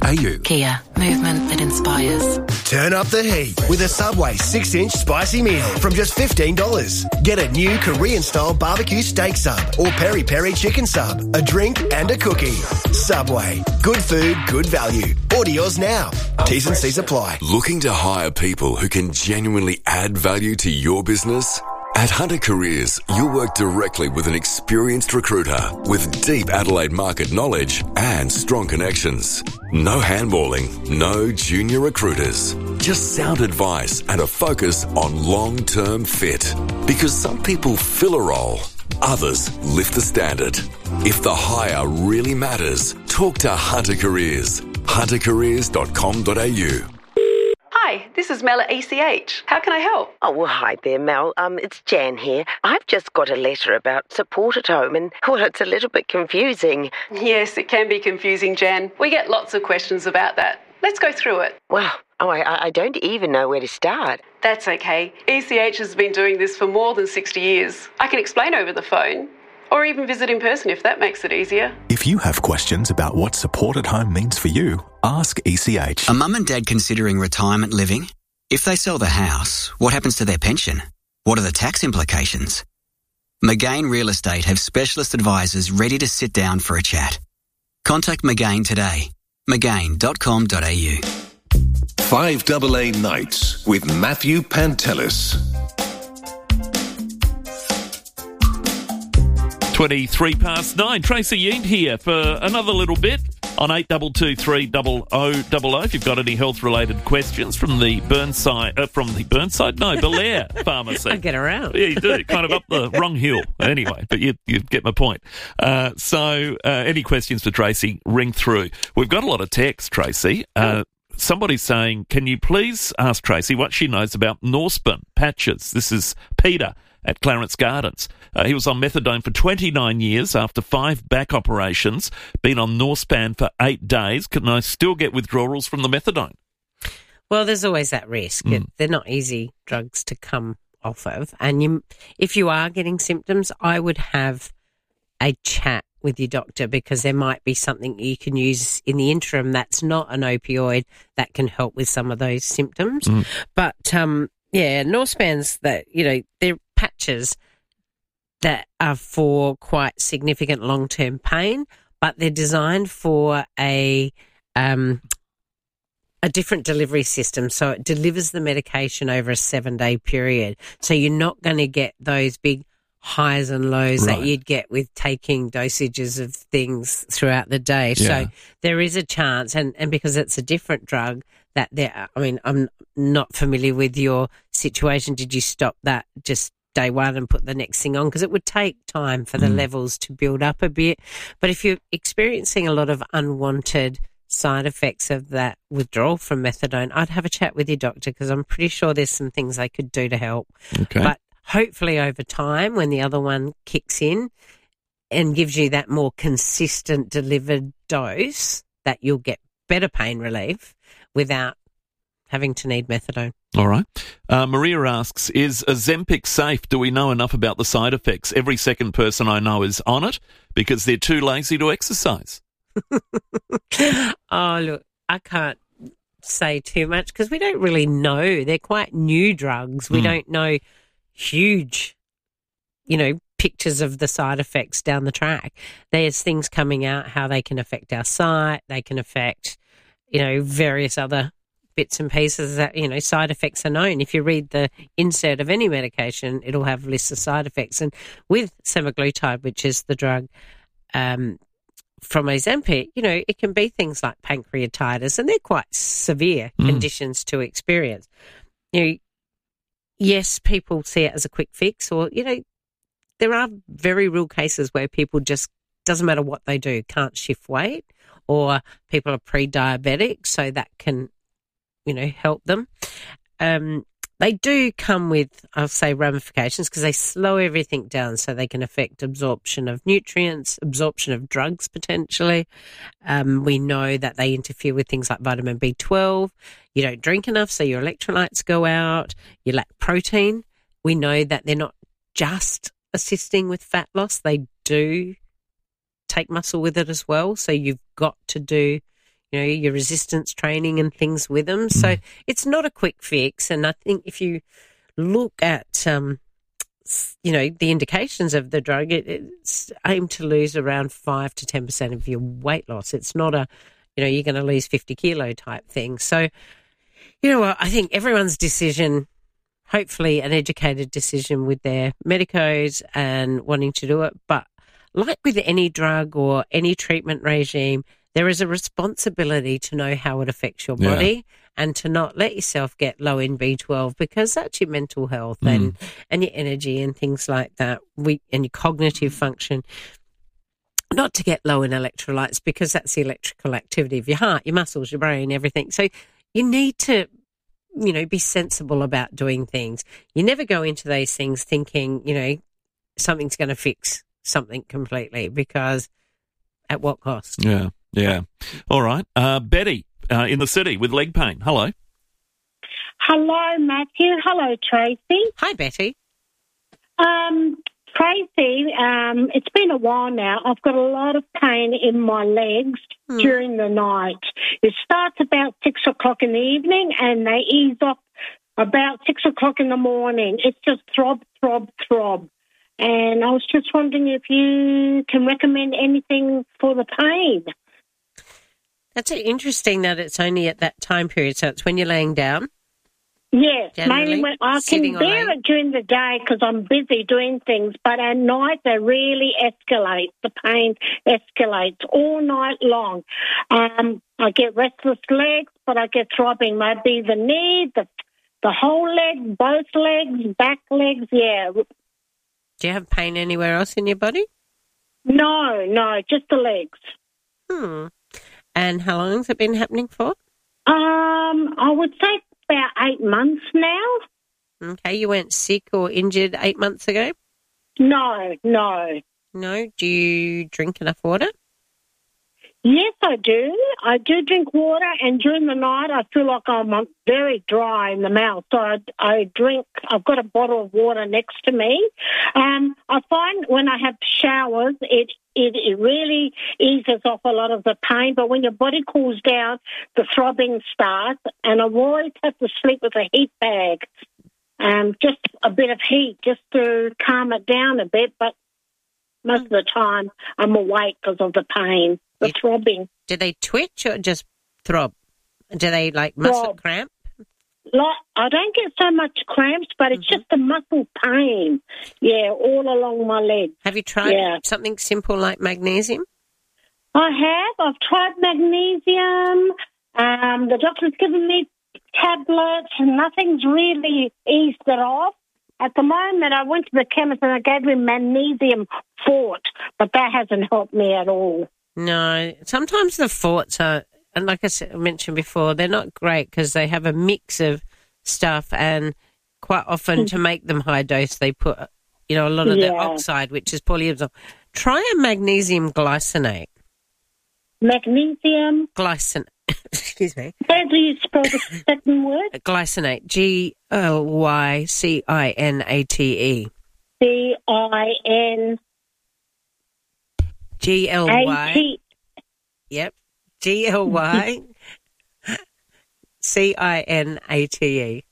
S11: Kia, movement that inspires.
S12: Turn up the heat with a Subway six inch spicy meal from just fifteen dollars. Get a new Korean-style barbecue steak sub or peri-peri chicken sub, a drink and a cookie. Subway. Good food, good value. Order yours now. T's and C's apply.
S14: Looking to hire people who can genuinely add value to your business? At Hunter Careers, you'll work directly with an experienced recruiter with deep Adelaide market knowledge and strong connections. No handballing, no junior recruiters. Just sound advice and a focus on long-term fit. Because some people fill a role, others lift the standard. If the hire really matters, talk to Hunter Careers. hunter careers dot com dot a u.
S15: Hi, this is Mel at E C H. How can I help?
S16: Oh, well, hi there, Mel. Um, it's Jan here. I've just got a letter about support at home and, well, it's a little bit confusing.
S15: Yes, it can be confusing, Jan. We get lots of questions about that. Let's go through it.
S16: Well, oh, I, I don't even know where to start.
S15: That's okay. E C H has been doing this for more than sixty years. I can explain over the phone. Or even visit in person if that makes it easier.
S25: If you have questions about what support at home means for you, ask E C H.
S26: Are mum and dad considering retirement living? If they sell the house, what happens to their pension? What are the tax implications? McGain Real Estate have specialist advisors ready to sit down for a chat. Contact McGain today. McGain dot com dot a u.
S3: five A A Nights with Matthew Pantelis.
S4: twenty-three past nine. Tracy Yeent here for another little bit on eight two two three oh oh oh oh. If you've got any health-related questions from the Burnside, uh, from the Burnside, no, Belair Pharmacy.
S6: I get around.
S4: Yeah, you do. Kind of up the wrong hill. Anyway, but you, you get my point. Uh, so uh, any questions for Tracy, ring through. We've got a lot of text, Tracy. Uh, somebody's saying, can you please ask Tracy what she knows about Norsepen patches? This is Peter at Clarence Gardens. Uh, he was on methadone for twenty-nine years after five back operations, been on Norspan for eight days. Can I still get withdrawals from the methadone?
S6: Well, there's always that risk.
S4: Mm.
S6: They're not easy drugs to come off of. And you, if you are getting symptoms, I would have a chat with your doctor because there might be something you can use in the interim that's not an opioid that can help with some of those symptoms.
S4: Mm.
S6: But, um, yeah, Norspans, that, you know, they're patches that are for quite significant long-term pain, but they're designed for a um, a different delivery system. So it delivers the medication over a seven-day period. So you're not going to get those big highs and lows
S4: Right.
S6: that you'd get with taking dosages of things throughout the day.
S4: Yeah.
S6: So there is a chance, and, and because it's a different drug, that there, I mean, I'm not familiar with your situation. Did you stop that just day one and put the next thing on? Because it would take time for the
S4: Mm.
S6: levels to build up a bit. But if you're experiencing a lot of unwanted side effects of that withdrawal from methadone, I'd have a chat with your doctor because I'm pretty sure there's some things they could do to help.
S4: Okay.
S6: But hopefully over time, when the other one kicks in and gives you that more consistent delivered dose, that you'll get better pain relief without having to need methadone.
S4: All right. Uh, Maria asks, is Ozempic safe? Do we know enough about the side effects? Every second person I know is on it because they're too lazy to exercise.
S6: Oh, look, I can't say too much because we don't really know. They're quite new drugs. We
S4: Mm.
S6: don't know huge, you know, pictures of the side effects down the track. There's things coming out, how they can affect our sight. They can affect, you know, various other bits and pieces that, you know, side effects are known. If you read the insert of any medication, it'll have lists of side effects. And with semaglutide, which is the drug um, from Ozempic, you know, it can be things like pancreatitis, and they're quite severe
S4: Mm.
S6: conditions to experience. You know, yes, people see it as a quick fix, or, you know, there are very real cases where people just, doesn't matter what they do, can't shift weight, or people are pre-diabetic, so that can, you know, help them. Um, they do come with, I'll say, ramifications because they slow everything down so they can affect absorption of nutrients, absorption of drugs potentially. Um, we know that they interfere with things like vitamin B twelve. You don't drink enough, so your electrolytes go out. You lack protein. We know that they're not just assisting with fat loss. They do take muscle with it as well. So you've got to do you know, your resistance training and things with them. Mm. So it's not a quick fix. And I think if you look at, um, you know, the indications of the drug, it, it's aimed to lose around five to ten percent of your weight loss. It's not a, you know, you're going to lose fifty kilo type thing. So, you know what, I think everyone's decision, hopefully an educated decision with their medicos and wanting to do it. But like with any drug or any treatment regime, there is a responsibility to know how it affects your body yeah. and to not let yourself get low in B twelve, because that's your mental health mm. and, and your energy and things like that, we, and your cognitive function. Not to get low in electrolytes, because that's the electrical activity of your heart, your muscles, your brain, everything. So you need to, you know, be sensible about doing things. You never go into these things thinking, you know, something's going to fix something completely, because at what cost?
S4: Yeah, yeah. All right. Uh, Betty uh, in the city with leg pain. Hello.
S8: Hello, Matthew. Hello, Tracy.
S6: Hi, Betty.
S8: Um, Tracy, um, it's been a while now. I've got a lot of pain in my legs mm. during the night. It starts about six o'clock in the evening and they ease off about six o'clock in the morning. It's just throb, throb, throb. And I was just wondering if you can recommend anything for the pain.
S6: That's interesting that it's only at that time period. So it's when you're laying down?
S8: Yes,
S6: Generally,
S8: mainly when I can bear it during the day because I'm busy doing things, but at night they really escalate. The pain escalates all night long. Um, I get restless legs, but I get throbbing. Maybe the knee, the the whole leg, both legs, back legs, yeah.
S6: Do you have pain anywhere else in your body?
S8: No, no, just the legs.
S6: Hmm. And how long has it been happening for?
S8: Um, I would say about eight months now.
S6: Okay, you weren't sick or injured eight months ago?
S8: No, no.
S6: No? Do you drink enough water?
S8: Yes, I do. I do drink water, and during the night I feel like I'm very dry in the mouth. So I, I drink, I've got a bottle of water next to me. Um, I find when I have showers, it, it, it really eases off a lot of the pain. But when your body cools down, the throbbing starts, and I always have to sleep with a heat bag. Um, just a bit of heat just to calm it down a bit. But most of the time I'm awake because of the pain. The you, throbbing.
S6: Do they twitch or just throb? Do they, like, muscle
S8: throb.
S6: cramp?
S8: Like, I don't get so much cramps, but it's mm-hmm. just the muscle pain, yeah, all along my legs.
S6: Have you tried yeah. something simple like magnesium?
S8: I have. I've tried magnesium. Um, the doctor's given me tablets, and nothing's really eased it off. At the moment, I went to the chemist and I gave him magnesium fort, but that hasn't helped me at all.
S6: No, sometimes the forts are, and like I said, mentioned before, they're not great because they have a mix of stuff, and quite often to make them high dose, they put, you know, a lot of yeah. the oxide, which is poorly absorbed. Try a magnesium glycinate.
S8: Magnesium?
S6: Glycinate. Excuse me.
S8: How do you spell the second word?
S6: Glycinate. G L Y C I N A T E.
S8: C I N
S6: G L Y. Yep. G L Y C I N A T E.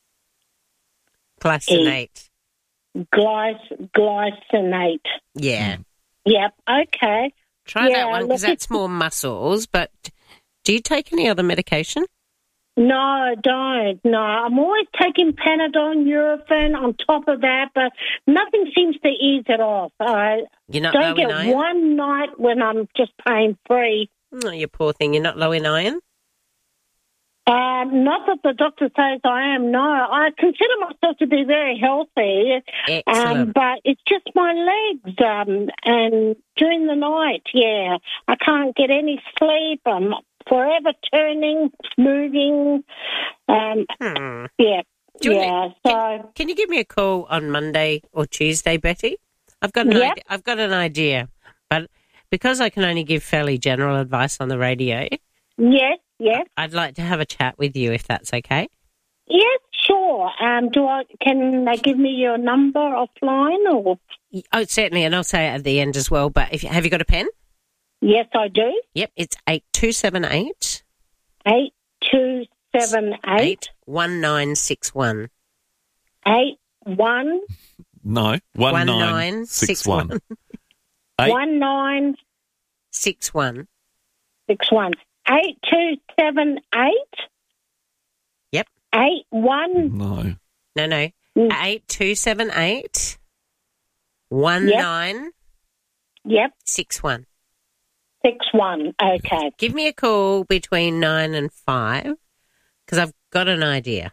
S6: Glycinate.
S8: Glys- glycinate.
S6: Yeah.
S8: Yep. Okay.
S6: Try
S8: yeah,
S6: that one because that's more muscles. But do you take any other medication?
S8: No, I don't. No, I'm always taking Panadol, Nurofen on top of that, but nothing seems to ease it off. I
S6: You're not
S8: don't
S6: low
S8: get
S6: in iron?
S8: one night when I'm just pain-free.
S6: Oh, you poor thing. You're not low in iron?
S8: Um, not that the doctor says I am, no. I consider myself to be very healthy.
S6: Excellent.
S8: Um, but it's just my legs. Um, and during the night, yeah, I can't get any sleep. I'm forever turning, moving. Um,
S6: hmm.
S8: Yeah,
S6: Do you
S8: yeah.
S6: want
S8: So
S6: can, can you give me a call on Monday or Tuesday, Betty? I've got an
S8: Yep.
S6: idea. I've got an idea, but because I can only give fairly general advice on the radio,
S8: yes, yes,
S6: I'd like to have a chat with you if that's okay.
S8: yes, sure. Um, do I? Can they give me your number offline or?
S6: Oh, certainly, and I'll say it at the end as well. But if have you got a pen?
S8: Yes, I do.
S6: Yep, it's eight two seven eight.
S8: Eight two seven eight.
S6: one nine six one.
S8: Eight one.
S4: No, one nine six one. Eight.
S8: One nine
S6: six one.
S8: Six one. Eight two seven eight.
S6: Yep.
S8: Eight one.
S4: No.
S6: No, no. Eight two seven eight. One
S8: Yep.
S6: nine.
S8: Yep.
S6: Six one.
S8: Six one. Okay.
S6: Give me a call between nine and five because I've got an idea.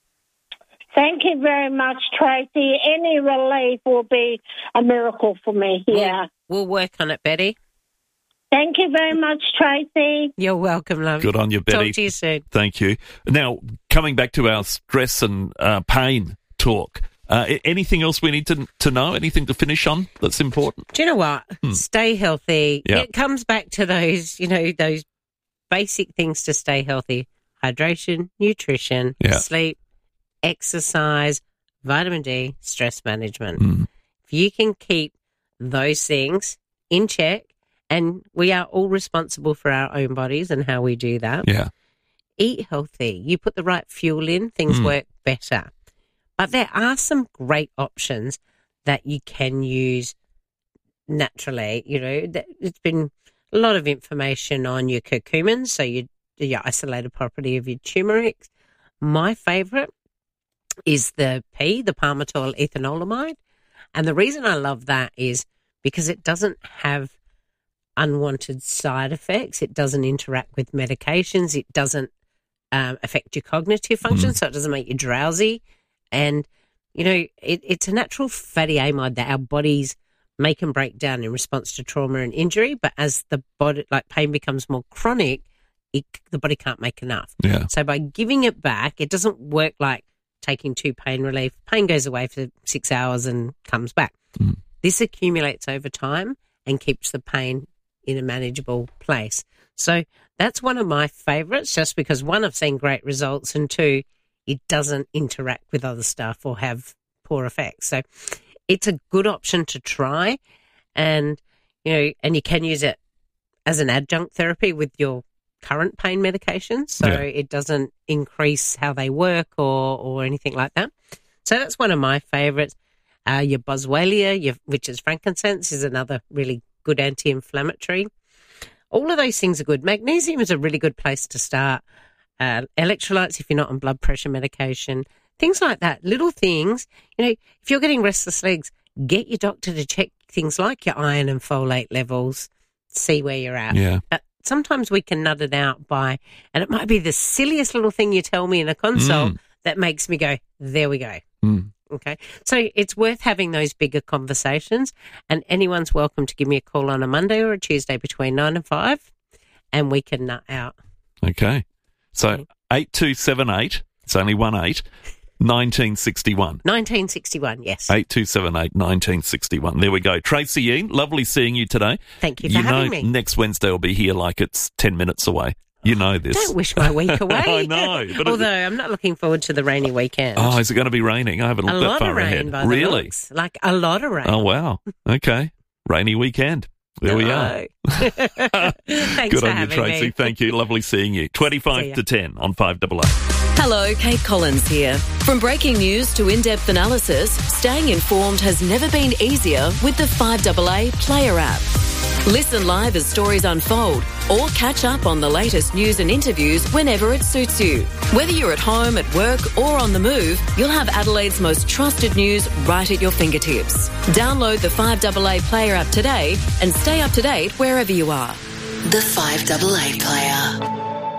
S8: Thank you very much, Tracy. Any relief will be a miracle for me here.
S6: We'll, we'll work on it, Betty.
S8: Thank you very much, Tracy.
S6: You're welcome, love.
S4: Good on you, Betty.
S6: Talk to you soon.
S4: Thank you. Now, coming back to our stress and uh, pain talk, uh, anything else we need to to know? Anything to finish on that's important?
S6: Do you know what?
S4: Hmm.
S6: Stay healthy.
S4: Yeah.
S6: It comes back to those, you know, those basic things to stay healthy. Hydration, nutrition,
S4: Yeah.
S6: sleep, exercise, vitamin D, stress management.
S4: Mm.
S6: If you can keep those things in check, and we are all responsible for our own bodies and how we do that.
S4: Yeah.
S6: Eat healthy. You put the right fuel in, things
S4: Mm.
S6: work better. But there are some great options that you can use naturally. You know, th- it's been a lot of information on your curcumins, so your, your isolated property of your turmeric. My favourite is the P, the palmitoyl ethanolamide. And the reason I love that is because it doesn't have unwanted side effects. It doesn't interact with medications. It doesn't um, affect your cognitive function,
S4: Mm.
S6: so it doesn't make you drowsy. And, you know, it, it's a natural fatty amide that our bodies make and break down in response to trauma and injury. But as the body, like pain becomes more chronic, it, the body can't make enough.
S4: Yeah.
S6: So by giving it back, it doesn't work like taking two pain relief. Pain goes away for six hours and comes back.
S4: Mm.
S6: This accumulates over time and keeps the pain in a manageable place. So that's one of my favourites, just because, one, I've seen great results, and two, it doesn't interact with other stuff or have poor effects. So it's a good option to try, and, you know, and you can use it as an adjunct therapy with your current pain medications, so
S4: Yeah.
S6: it doesn't increase how they work or, or anything like that. So that's one of my favourites. Uh, your boswellia, your, which is frankincense, is another really good anti-inflammatory. All of those things are good. Magnesium is a really good place to start. Uh, electrolytes, if you're not on blood pressure medication, things like that. Little things. You know, if you're getting restless legs, get your doctor to check things like your iron and folate levels, see where you're at.
S4: Yeah.
S6: But sometimes we can nut it out by, and it might be the silliest little thing you tell me in a consult
S4: Mm.
S6: that makes me go, there we go.
S4: Mm.
S6: Okay. So it's worth having those bigger conversations, and anyone's welcome to give me a call on a Monday or a Tuesday between nine and five, and we can nut out.
S4: Okay. So eight two seven eight, it's only one eight, nineteen sixty-one.
S6: nineteen sixty-one, yes.
S4: eight two seven eight, nineteen sixty-one. There we go. Tracy Yeen, lovely seeing you today.
S6: Thank you for
S4: you know,
S6: having me.
S4: next Wednesday will be here like it's ten minutes away. You know this.
S6: Don't wish my week away.
S4: I know. But
S6: Although
S4: it,
S6: I'm not looking forward to the rainy weekend.
S4: oh, is it going to be raining? I haven't
S6: a
S4: looked that
S6: lot
S4: far
S6: of rain,
S4: ahead.
S6: by the
S4: Really?
S6: looks. Like a lot of rain.
S4: Oh, wow. Okay. Rainy weekend. There we are.
S6: Thanks
S4: Good
S6: for
S4: on you,
S6: having
S4: Tracy.
S6: me.
S4: Thank you. Lovely seeing you.
S6: See
S4: twenty-five
S6: ya.
S4: to ten on five double A.
S17: Hello, Kate Collins here. From breaking news to in-depth analysis, staying informed has never been easier with the five double A Player app. Listen live as stories unfold, or catch up on the latest news and interviews whenever it suits you. Whether you're at home, at work, or on the move, you'll have Adelaide's most trusted news right at your fingertips. Download the five double A Player app today and stay up to date wherever you are.
S18: The five double A Player.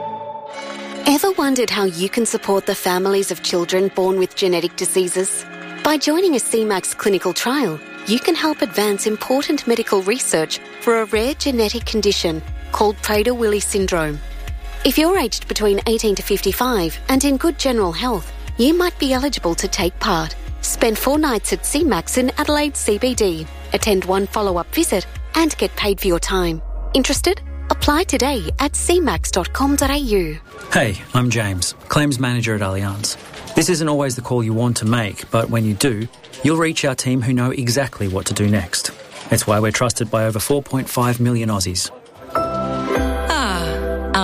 S19: Ever wondered how you can support the families of children born with genetic diseases? By joining a C MAX clinical trial, you can help advance important medical research for a rare genetic condition called Prader-Willi syndrome. If you're aged between eighteen to fifty-five and in good general health, you might be eligible to take part. Spend four nights at C MAX in Adelaide C B D, attend one follow-up visit and get paid for your time. Interested? Apply today at c max dot com dot a u.
S20: Hey, I'm James, Claims Manager at Allianz. This isn't always the call you want to make, but when you do, you'll reach our team who know exactly what to do next. It's why we're trusted by over four point five million Aussies.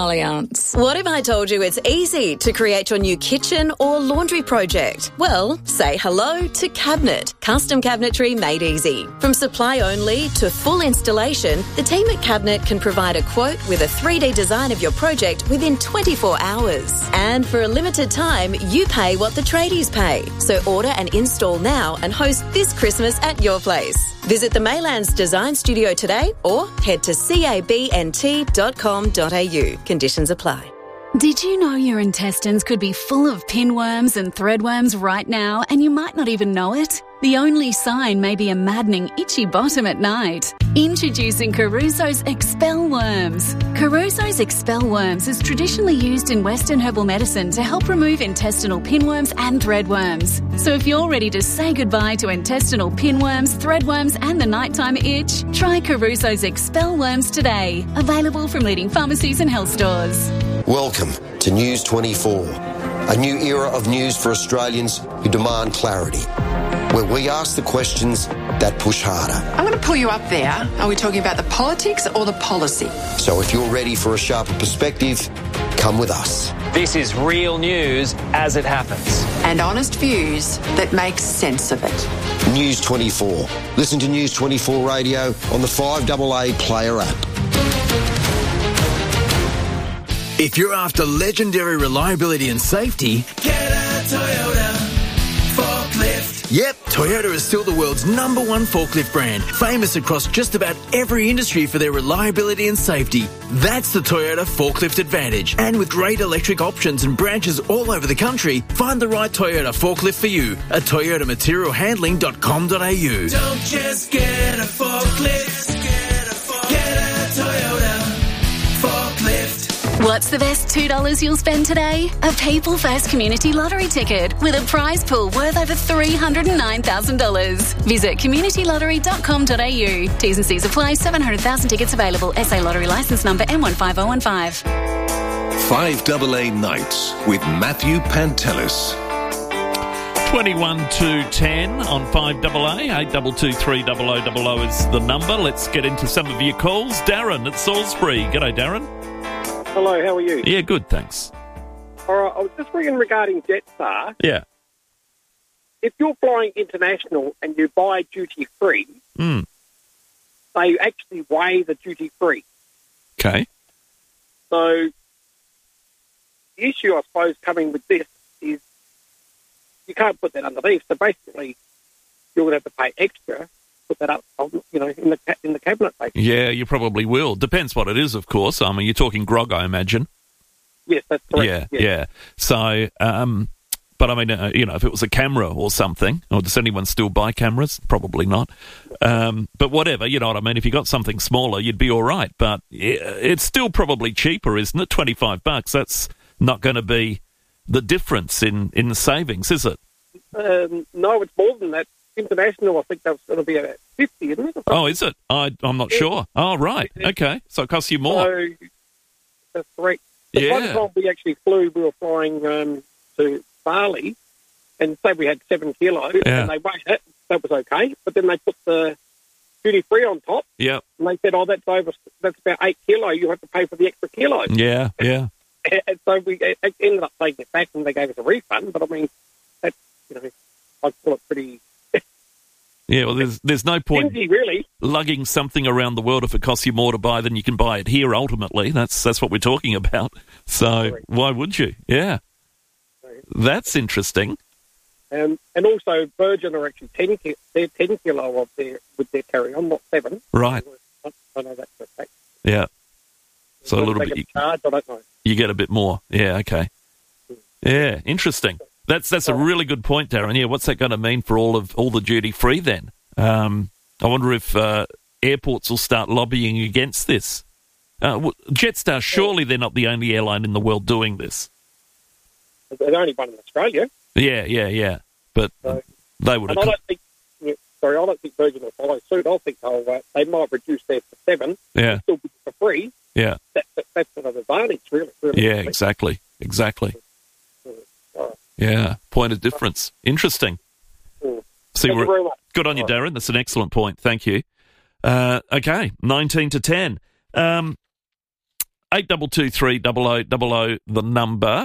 S1: Allianz.
S17: What if I told you it's easy to create your new kitchen or laundry project? Well, say hello to Cabinet. Custom cabinetry made easy. From supply only to full installation, the team at Cabinet can provide a quote with a three D design of your project within twenty-four hours. And for a limited time, you pay what the tradies pay. So order and install now and host this Christmas at your place. Visit the Maylands Design Studio today or head to cabnt dot com dot a u. Conditions apply.
S2: Did you know your intestines could be full of pinworms and threadworms right now and you might not even know it? The only sign may be a maddening itchy bottom at night. Introducing Caruso's Expel Worms. Caruso's Expel Worms is traditionally used in Western herbal medicine to help remove intestinal pinworms and threadworms. So if you're ready to say goodbye to intestinal pinworms, threadworms and the nighttime itch, try Caruso's Expel Worms today. Available from leading pharmacies and health stores.
S5: Welcome to News twenty-four, a new era of news for Australians who demand clarity, where we ask the questions that push harder.
S21: I'm going to pull you up there. Are we talking about the politics or the policy?
S5: So if you're ready for a sharper perspective, come with us.
S22: This is real news as it happens.
S21: And honest views that make sense of it.
S5: News twenty-four. Listen to News twenty-four Radio on the five double A Player app.
S23: If you're after legendary reliability and safety,
S27: get a Toyota forklift.
S23: Yep, Toyota is still the world's number one forklift brand, famous across just about every industry for their reliability and safety. That's the Toyota Forklift Advantage. And with great electric options and branches all over the country, find the right Toyota forklift for you at toyota material handling dot com dot a u.
S27: Don't just get a forklift, get a, forklift. Get a Toyota forklift.
S2: What's the best two dollars you'll spend today? A People First Community Lottery ticket with a prize pool worth over three hundred nine thousand dollars. Visit community lottery dot com dot a u. T's and C's apply. seven hundred thousand tickets available. S A Lottery licence number M one five oh one five.
S3: five double A Nights with Matthew Pantelis.
S4: twenty-one to ten on five double A. eight two two three double oh double oh is the number. Let's get into some of your calls. Darren at Salisbury. G'day, Darren.
S28: Hello, how are you?
S4: Yeah, good, thanks.
S28: All right, I was just ringing regarding Jetstar.
S4: Yeah.
S28: If you're flying international and you buy duty-free,
S4: Mm.
S28: they actually weigh the duty-free.
S4: Okay.
S28: So the issue, I suppose, coming with this is you can't put that underneath. So basically, you're going to have to pay extra, put that up, you know, in the ca- in the cabinet. Basically.
S4: Yeah, you probably will. Depends what it is, of course. I mean, you're talking grog, I imagine.
S28: Yes, that's correct.
S4: Yeah,
S28: yes.
S4: yeah. So, um, but I mean, uh, you know, if it was a camera or something, or does anyone still buy cameras? Probably not. Um, but whatever, you know what I mean? If you got something smaller, you'd be all right. But it's still probably cheaper, isn't it? twenty-five bucks. That's not going to be the difference in, in savings, is it?
S28: Um, no, it's more than that. International, I think that's going to be about fifty, isn't it?
S4: Oh, is it? I, I'm not
S28: yeah.
S4: sure. Oh, right. Okay. So it costs you more.
S28: So, that's correct. The
S4: Yeah.
S28: one time we actually flew, we were flying um, to Bali, and say we had seven kilos,
S4: Yeah.
S28: and they weighed it. That was okay. But then they put the duty-free on top,
S4: Yep.
S28: and they said, oh, that's over, that's about eight kilo. You have to pay for the extra kilo.
S4: Yeah, yeah.
S28: And so we uh, ended up taking it back, and they gave us a refund. But, I mean, that's, you know, I'd call it pretty...
S4: Yeah, well, there's there's no point
S28: stingy, really.
S4: lugging something around the world if it costs you more to buy than you can buy it here, ultimately. That's that's what we're talking about. So why would you? Yeah. That's interesting.
S28: Um, and also, Virgin are actually ten, ki- they're ten kilo of their, with their carry-on, not seven.
S4: Right.
S28: I, I know that for a fact.
S4: Yeah. So a
S28: Whether
S4: little
S28: they
S4: bit,
S28: get charged, I don't know.
S4: you get a bit more. Yeah, okay. Yeah, interesting. That's that's a really good point, Darren. Yeah, what's that going to mean for all of all the duty free then? Um, I wonder if uh, airports will start lobbying against this. Uh, w- Jetstar, surely they're not the only airline in the world doing this.
S28: They're the only one in Australia.
S4: Yeah, yeah, yeah. But
S28: So-
S4: they would
S28: And I
S4: have.
S28: don't think, yeah, sorry, I don't think Virgin will follow suit. I think they'll, uh, they might reduce theirs to seven,
S4: Yeah,
S28: still be for free.
S4: yeah,
S28: That, that, that's an advantage, really. really
S4: yeah. Exactly, exactly. Yeah, point of difference. Interesting.
S28: Mm.
S4: See,
S28: Thank you
S4: we're-
S28: very much.
S4: good on you, Darren. That's an excellent point. Thank you. Uh, okay, nineteen to ten. Um, eight two two three double oh double oh, the number.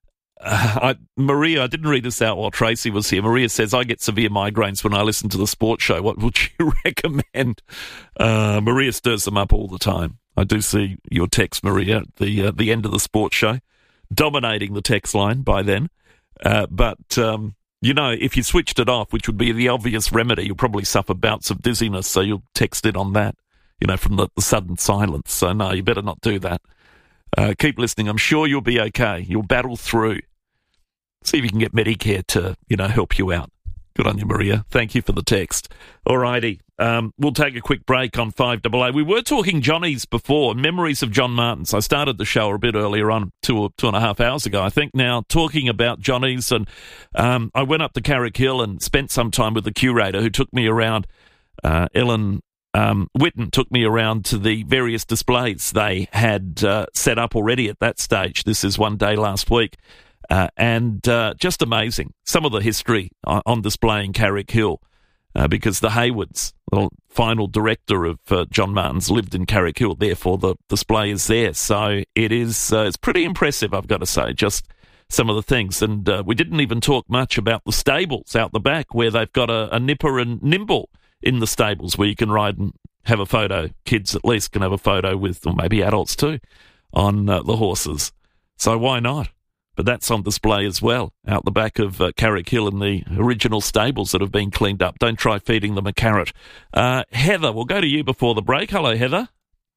S4: Uh, I, Maria, I didn't read this out while Tracy was here. Maria says, I get severe migraines when I listen to the sports show. What would you recommend? Uh, Maria stirs them up all the time. I do see your text, Maria, at the, uh, the end of the sports show, dominating the text line by then. Uh, but, um, you know, if you switched it off, which would be the obvious remedy, you'll probably suffer bouts of dizziness, so you'll text it on that, you know, from the, the sudden silence. So, no, you better not do that. Uh, keep listening. I'm sure you'll be okay. You'll battle through. See if you can get Medicare to, you know, help you out. Good on you, Maria. Thank you for the text. All righty. Um, we'll take a quick break on five double A. We were talking Johnny's before, memories of John Martins. I started the show a bit earlier on, two, two and a half hours ago, I think, now, talking about Johnny's. And um, I went up to Carrick Hill and spent some time with the curator who took me around. Uh, Ellen Um, Witten took me around to the various displays they had uh, set up already at that stage. This is one day last week. Uh, and uh, just amazing. Some of the history on, on display in Carrick Hill, uh, because the Haywards, the final director of uh, John Martins, lived in Carrick Hill. Therefore, the display is there. So it is uh, it's pretty impressive, I've got to say, just some of the things. And uh, we didn't even talk much about the stables out the back, where they've got a, a Nipper and Nimble in the stables where you can ride and have a photo. Kids at least can have a photo with, or maybe adults too, on uh, the horses. So why not? But that's on display as well, out the back of uh, Carrick Hill in the original stables that have been cleaned up. Don't try feeding them a carrot. Uh, Heather, we'll go to you before the break. Hello, Heather.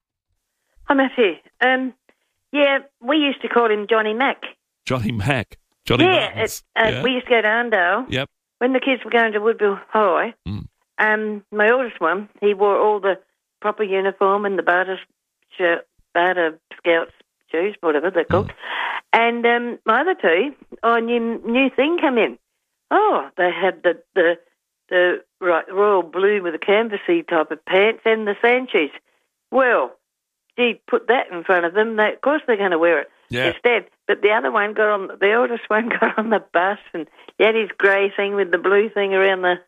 S1: Hi, Matthew. Um, yeah, we used to call him Johnny Mac.
S4: Johnny Mac. Johnny
S1: yeah,
S4: Martins.
S1: it, uh,
S4: Yeah.
S1: we used to go to Arndale.
S4: Yep.
S1: When the kids were going to Woodville High,
S4: Mm.
S1: um, my oldest one, he wore all the proper uniform and the Barter, shirt, Barter Scouts shoes, whatever they're called. Mm. And um, my other two, oh, a new, new thing come in. Oh, they had the the the right, royal blue with the canvassy type of pants and the sand shoes. Well, gee, put that in front of them. They, of course they're going to wear it
S4: yeah.
S1: instead. But the other one got on, the oldest one got on the bus and he had his grey thing with the blue thing around the,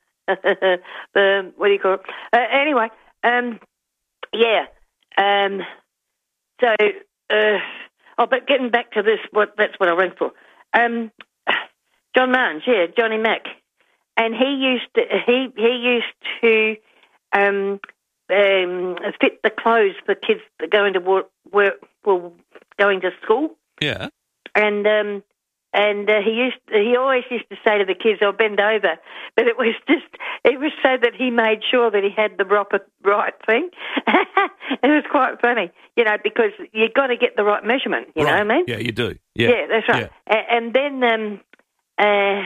S1: the what do you call it? Uh, anyway, um, yeah. Um, so... Uh, Oh, but getting back to this, what that's what I rang for. Um, John Martins, yeah, Johnny Mac, and he used to, he he used to um, um, fit the clothes for kids that going to work, work well, going to school.
S4: Yeah,
S1: and um, and uh, he used he always used to say to the kids, "I'll bend over," but it was just it was so that he made sure that he had the proper right thing. It was quite funny, you know, because you've got to get the right measurement, you
S4: right.
S1: know what I mean?
S4: Yeah, you do. Yeah,
S1: yeah that's right.
S4: Yeah.
S1: A- and then, um, uh,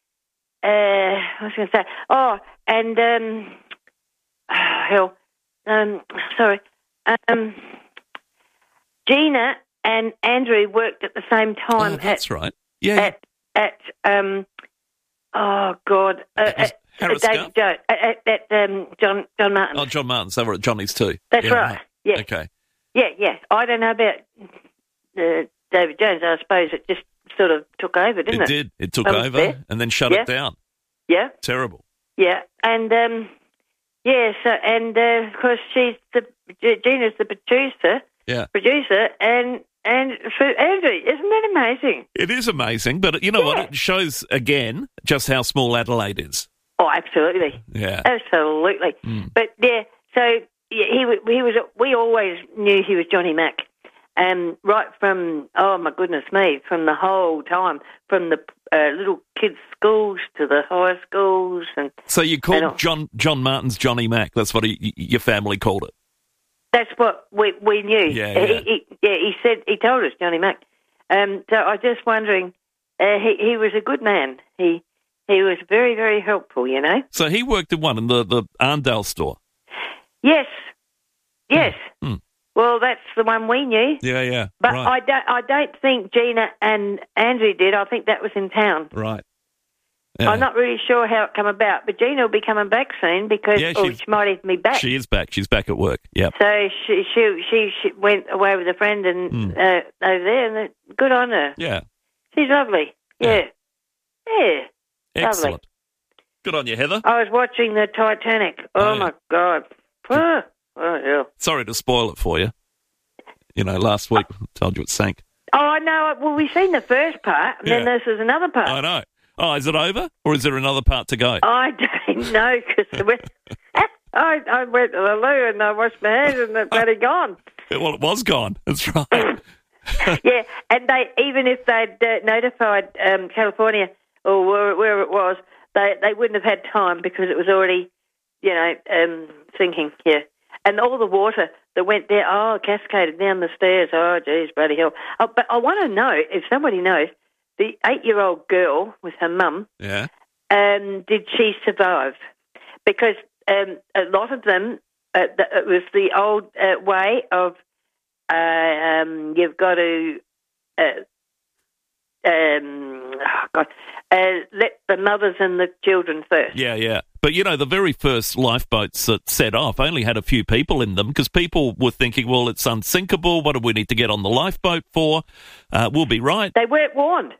S1: uh, what was I going to say? Oh, and, um, oh, hell, um, sorry. Um, Gina and Andrew worked at the same time.
S4: Oh, that's
S1: at,
S4: right. Yeah.
S1: At, at um, oh, God. Uh, at,
S4: Harris
S1: at David Jones, at, at um, John John Martins.
S4: Oh, John Martins. They were at Johnny's too.
S1: That's
S4: yeah,
S1: right. Yeah.
S4: Okay.
S1: Yeah, yeah. I don't know about uh, David Jones. I suppose it just sort of took over, didn't it?
S4: It did. It took
S1: I was
S4: over
S1: there.
S4: and then shut
S1: Yeah.
S4: it down.
S1: Yeah.
S4: Terrible.
S1: Yeah, and um, yeah. So and uh, of course she's the Gina's the producer.
S4: Yeah.
S1: Producer and and for Andrew, isn't that amazing?
S4: It is amazing, but you know
S1: Yeah.
S4: what? It shows again just how small Adelaide is.
S1: Oh, absolutely.
S4: Yeah.
S1: Absolutely.
S4: Mm.
S1: But yeah, so yeah, he wa- he was. We always knew he was Johnny Mac, um, right from oh my goodness me, from the whole time, from the uh, little kids' schools to the high schools, and
S4: So you
S1: and
S4: called
S1: all-
S4: John John Martins Johnny Mac. That's what he, your family called it.
S1: That's what we we knew.
S4: Yeah,
S1: He,
S4: yeah.
S1: he, yeah, he said he told us Johnny Mac. Um, so I was just wondering, uh, he he was a good man. He he was very very helpful. You know.
S4: So he worked in one in the the Arndale store.
S1: Yes. Yes.
S4: Hmm.
S1: Well, that's the one we knew.
S4: Yeah, yeah.
S1: But
S4: right.
S1: I don't. I don't think Gina and Andrew did. I think that was in town.
S4: Right. Yeah.
S1: I'm not really sure how it came about, but Gina will be coming back soon because
S4: Yeah,
S1: or
S4: she's-
S1: she might even be back.
S4: She is back. She's back at work. Yep.
S1: So she, she she she went away with a friend and
S4: Hmm.
S1: uh, over there, and uh, good on her.
S4: Yeah.
S1: She's lovely. Yeah, yeah,
S4: Excellent.
S1: lovely.
S4: Good on you, Heather.
S1: I was watching the Titanic. Oh,
S4: Oh, yeah.
S1: my God! Oh, oh, yeah.
S4: Sorry to spoil it for you. you know, last week I told you it sank.
S1: Oh, I know. Well, we've seen the first part, and
S4: Yeah.
S1: then this is another part.
S4: I know. Oh, is it over, or is there another part to go?
S1: I don't know, because I, I went to the loo and I washed my hands and it's bloody gone.
S4: Well, it was gone. That's right.
S1: Yeah, and they even if they'd uh, notified um, California or where, where it was, they they wouldn't have had time because it was already, you know, um, sinking. Yeah, and all the water that went there, oh, cascaded down the stairs. Oh, geez, bloody hell! Oh, but I want to know if somebody knows the eight-year-old girl with her mum.
S4: Yeah.
S1: Um, did she survive? Because um, a lot of them, uh, the, it was the old uh, way of. Uh, um, you've got to uh, um, oh God, uh, let the mothers and the children first.
S4: Yeah, yeah. But, you know, the very first lifeboats that set off only had a few people in them because people were thinking, well, it's unsinkable. What do we need to get on the lifeboat for? Uh, we'll be right.
S1: They weren't warned.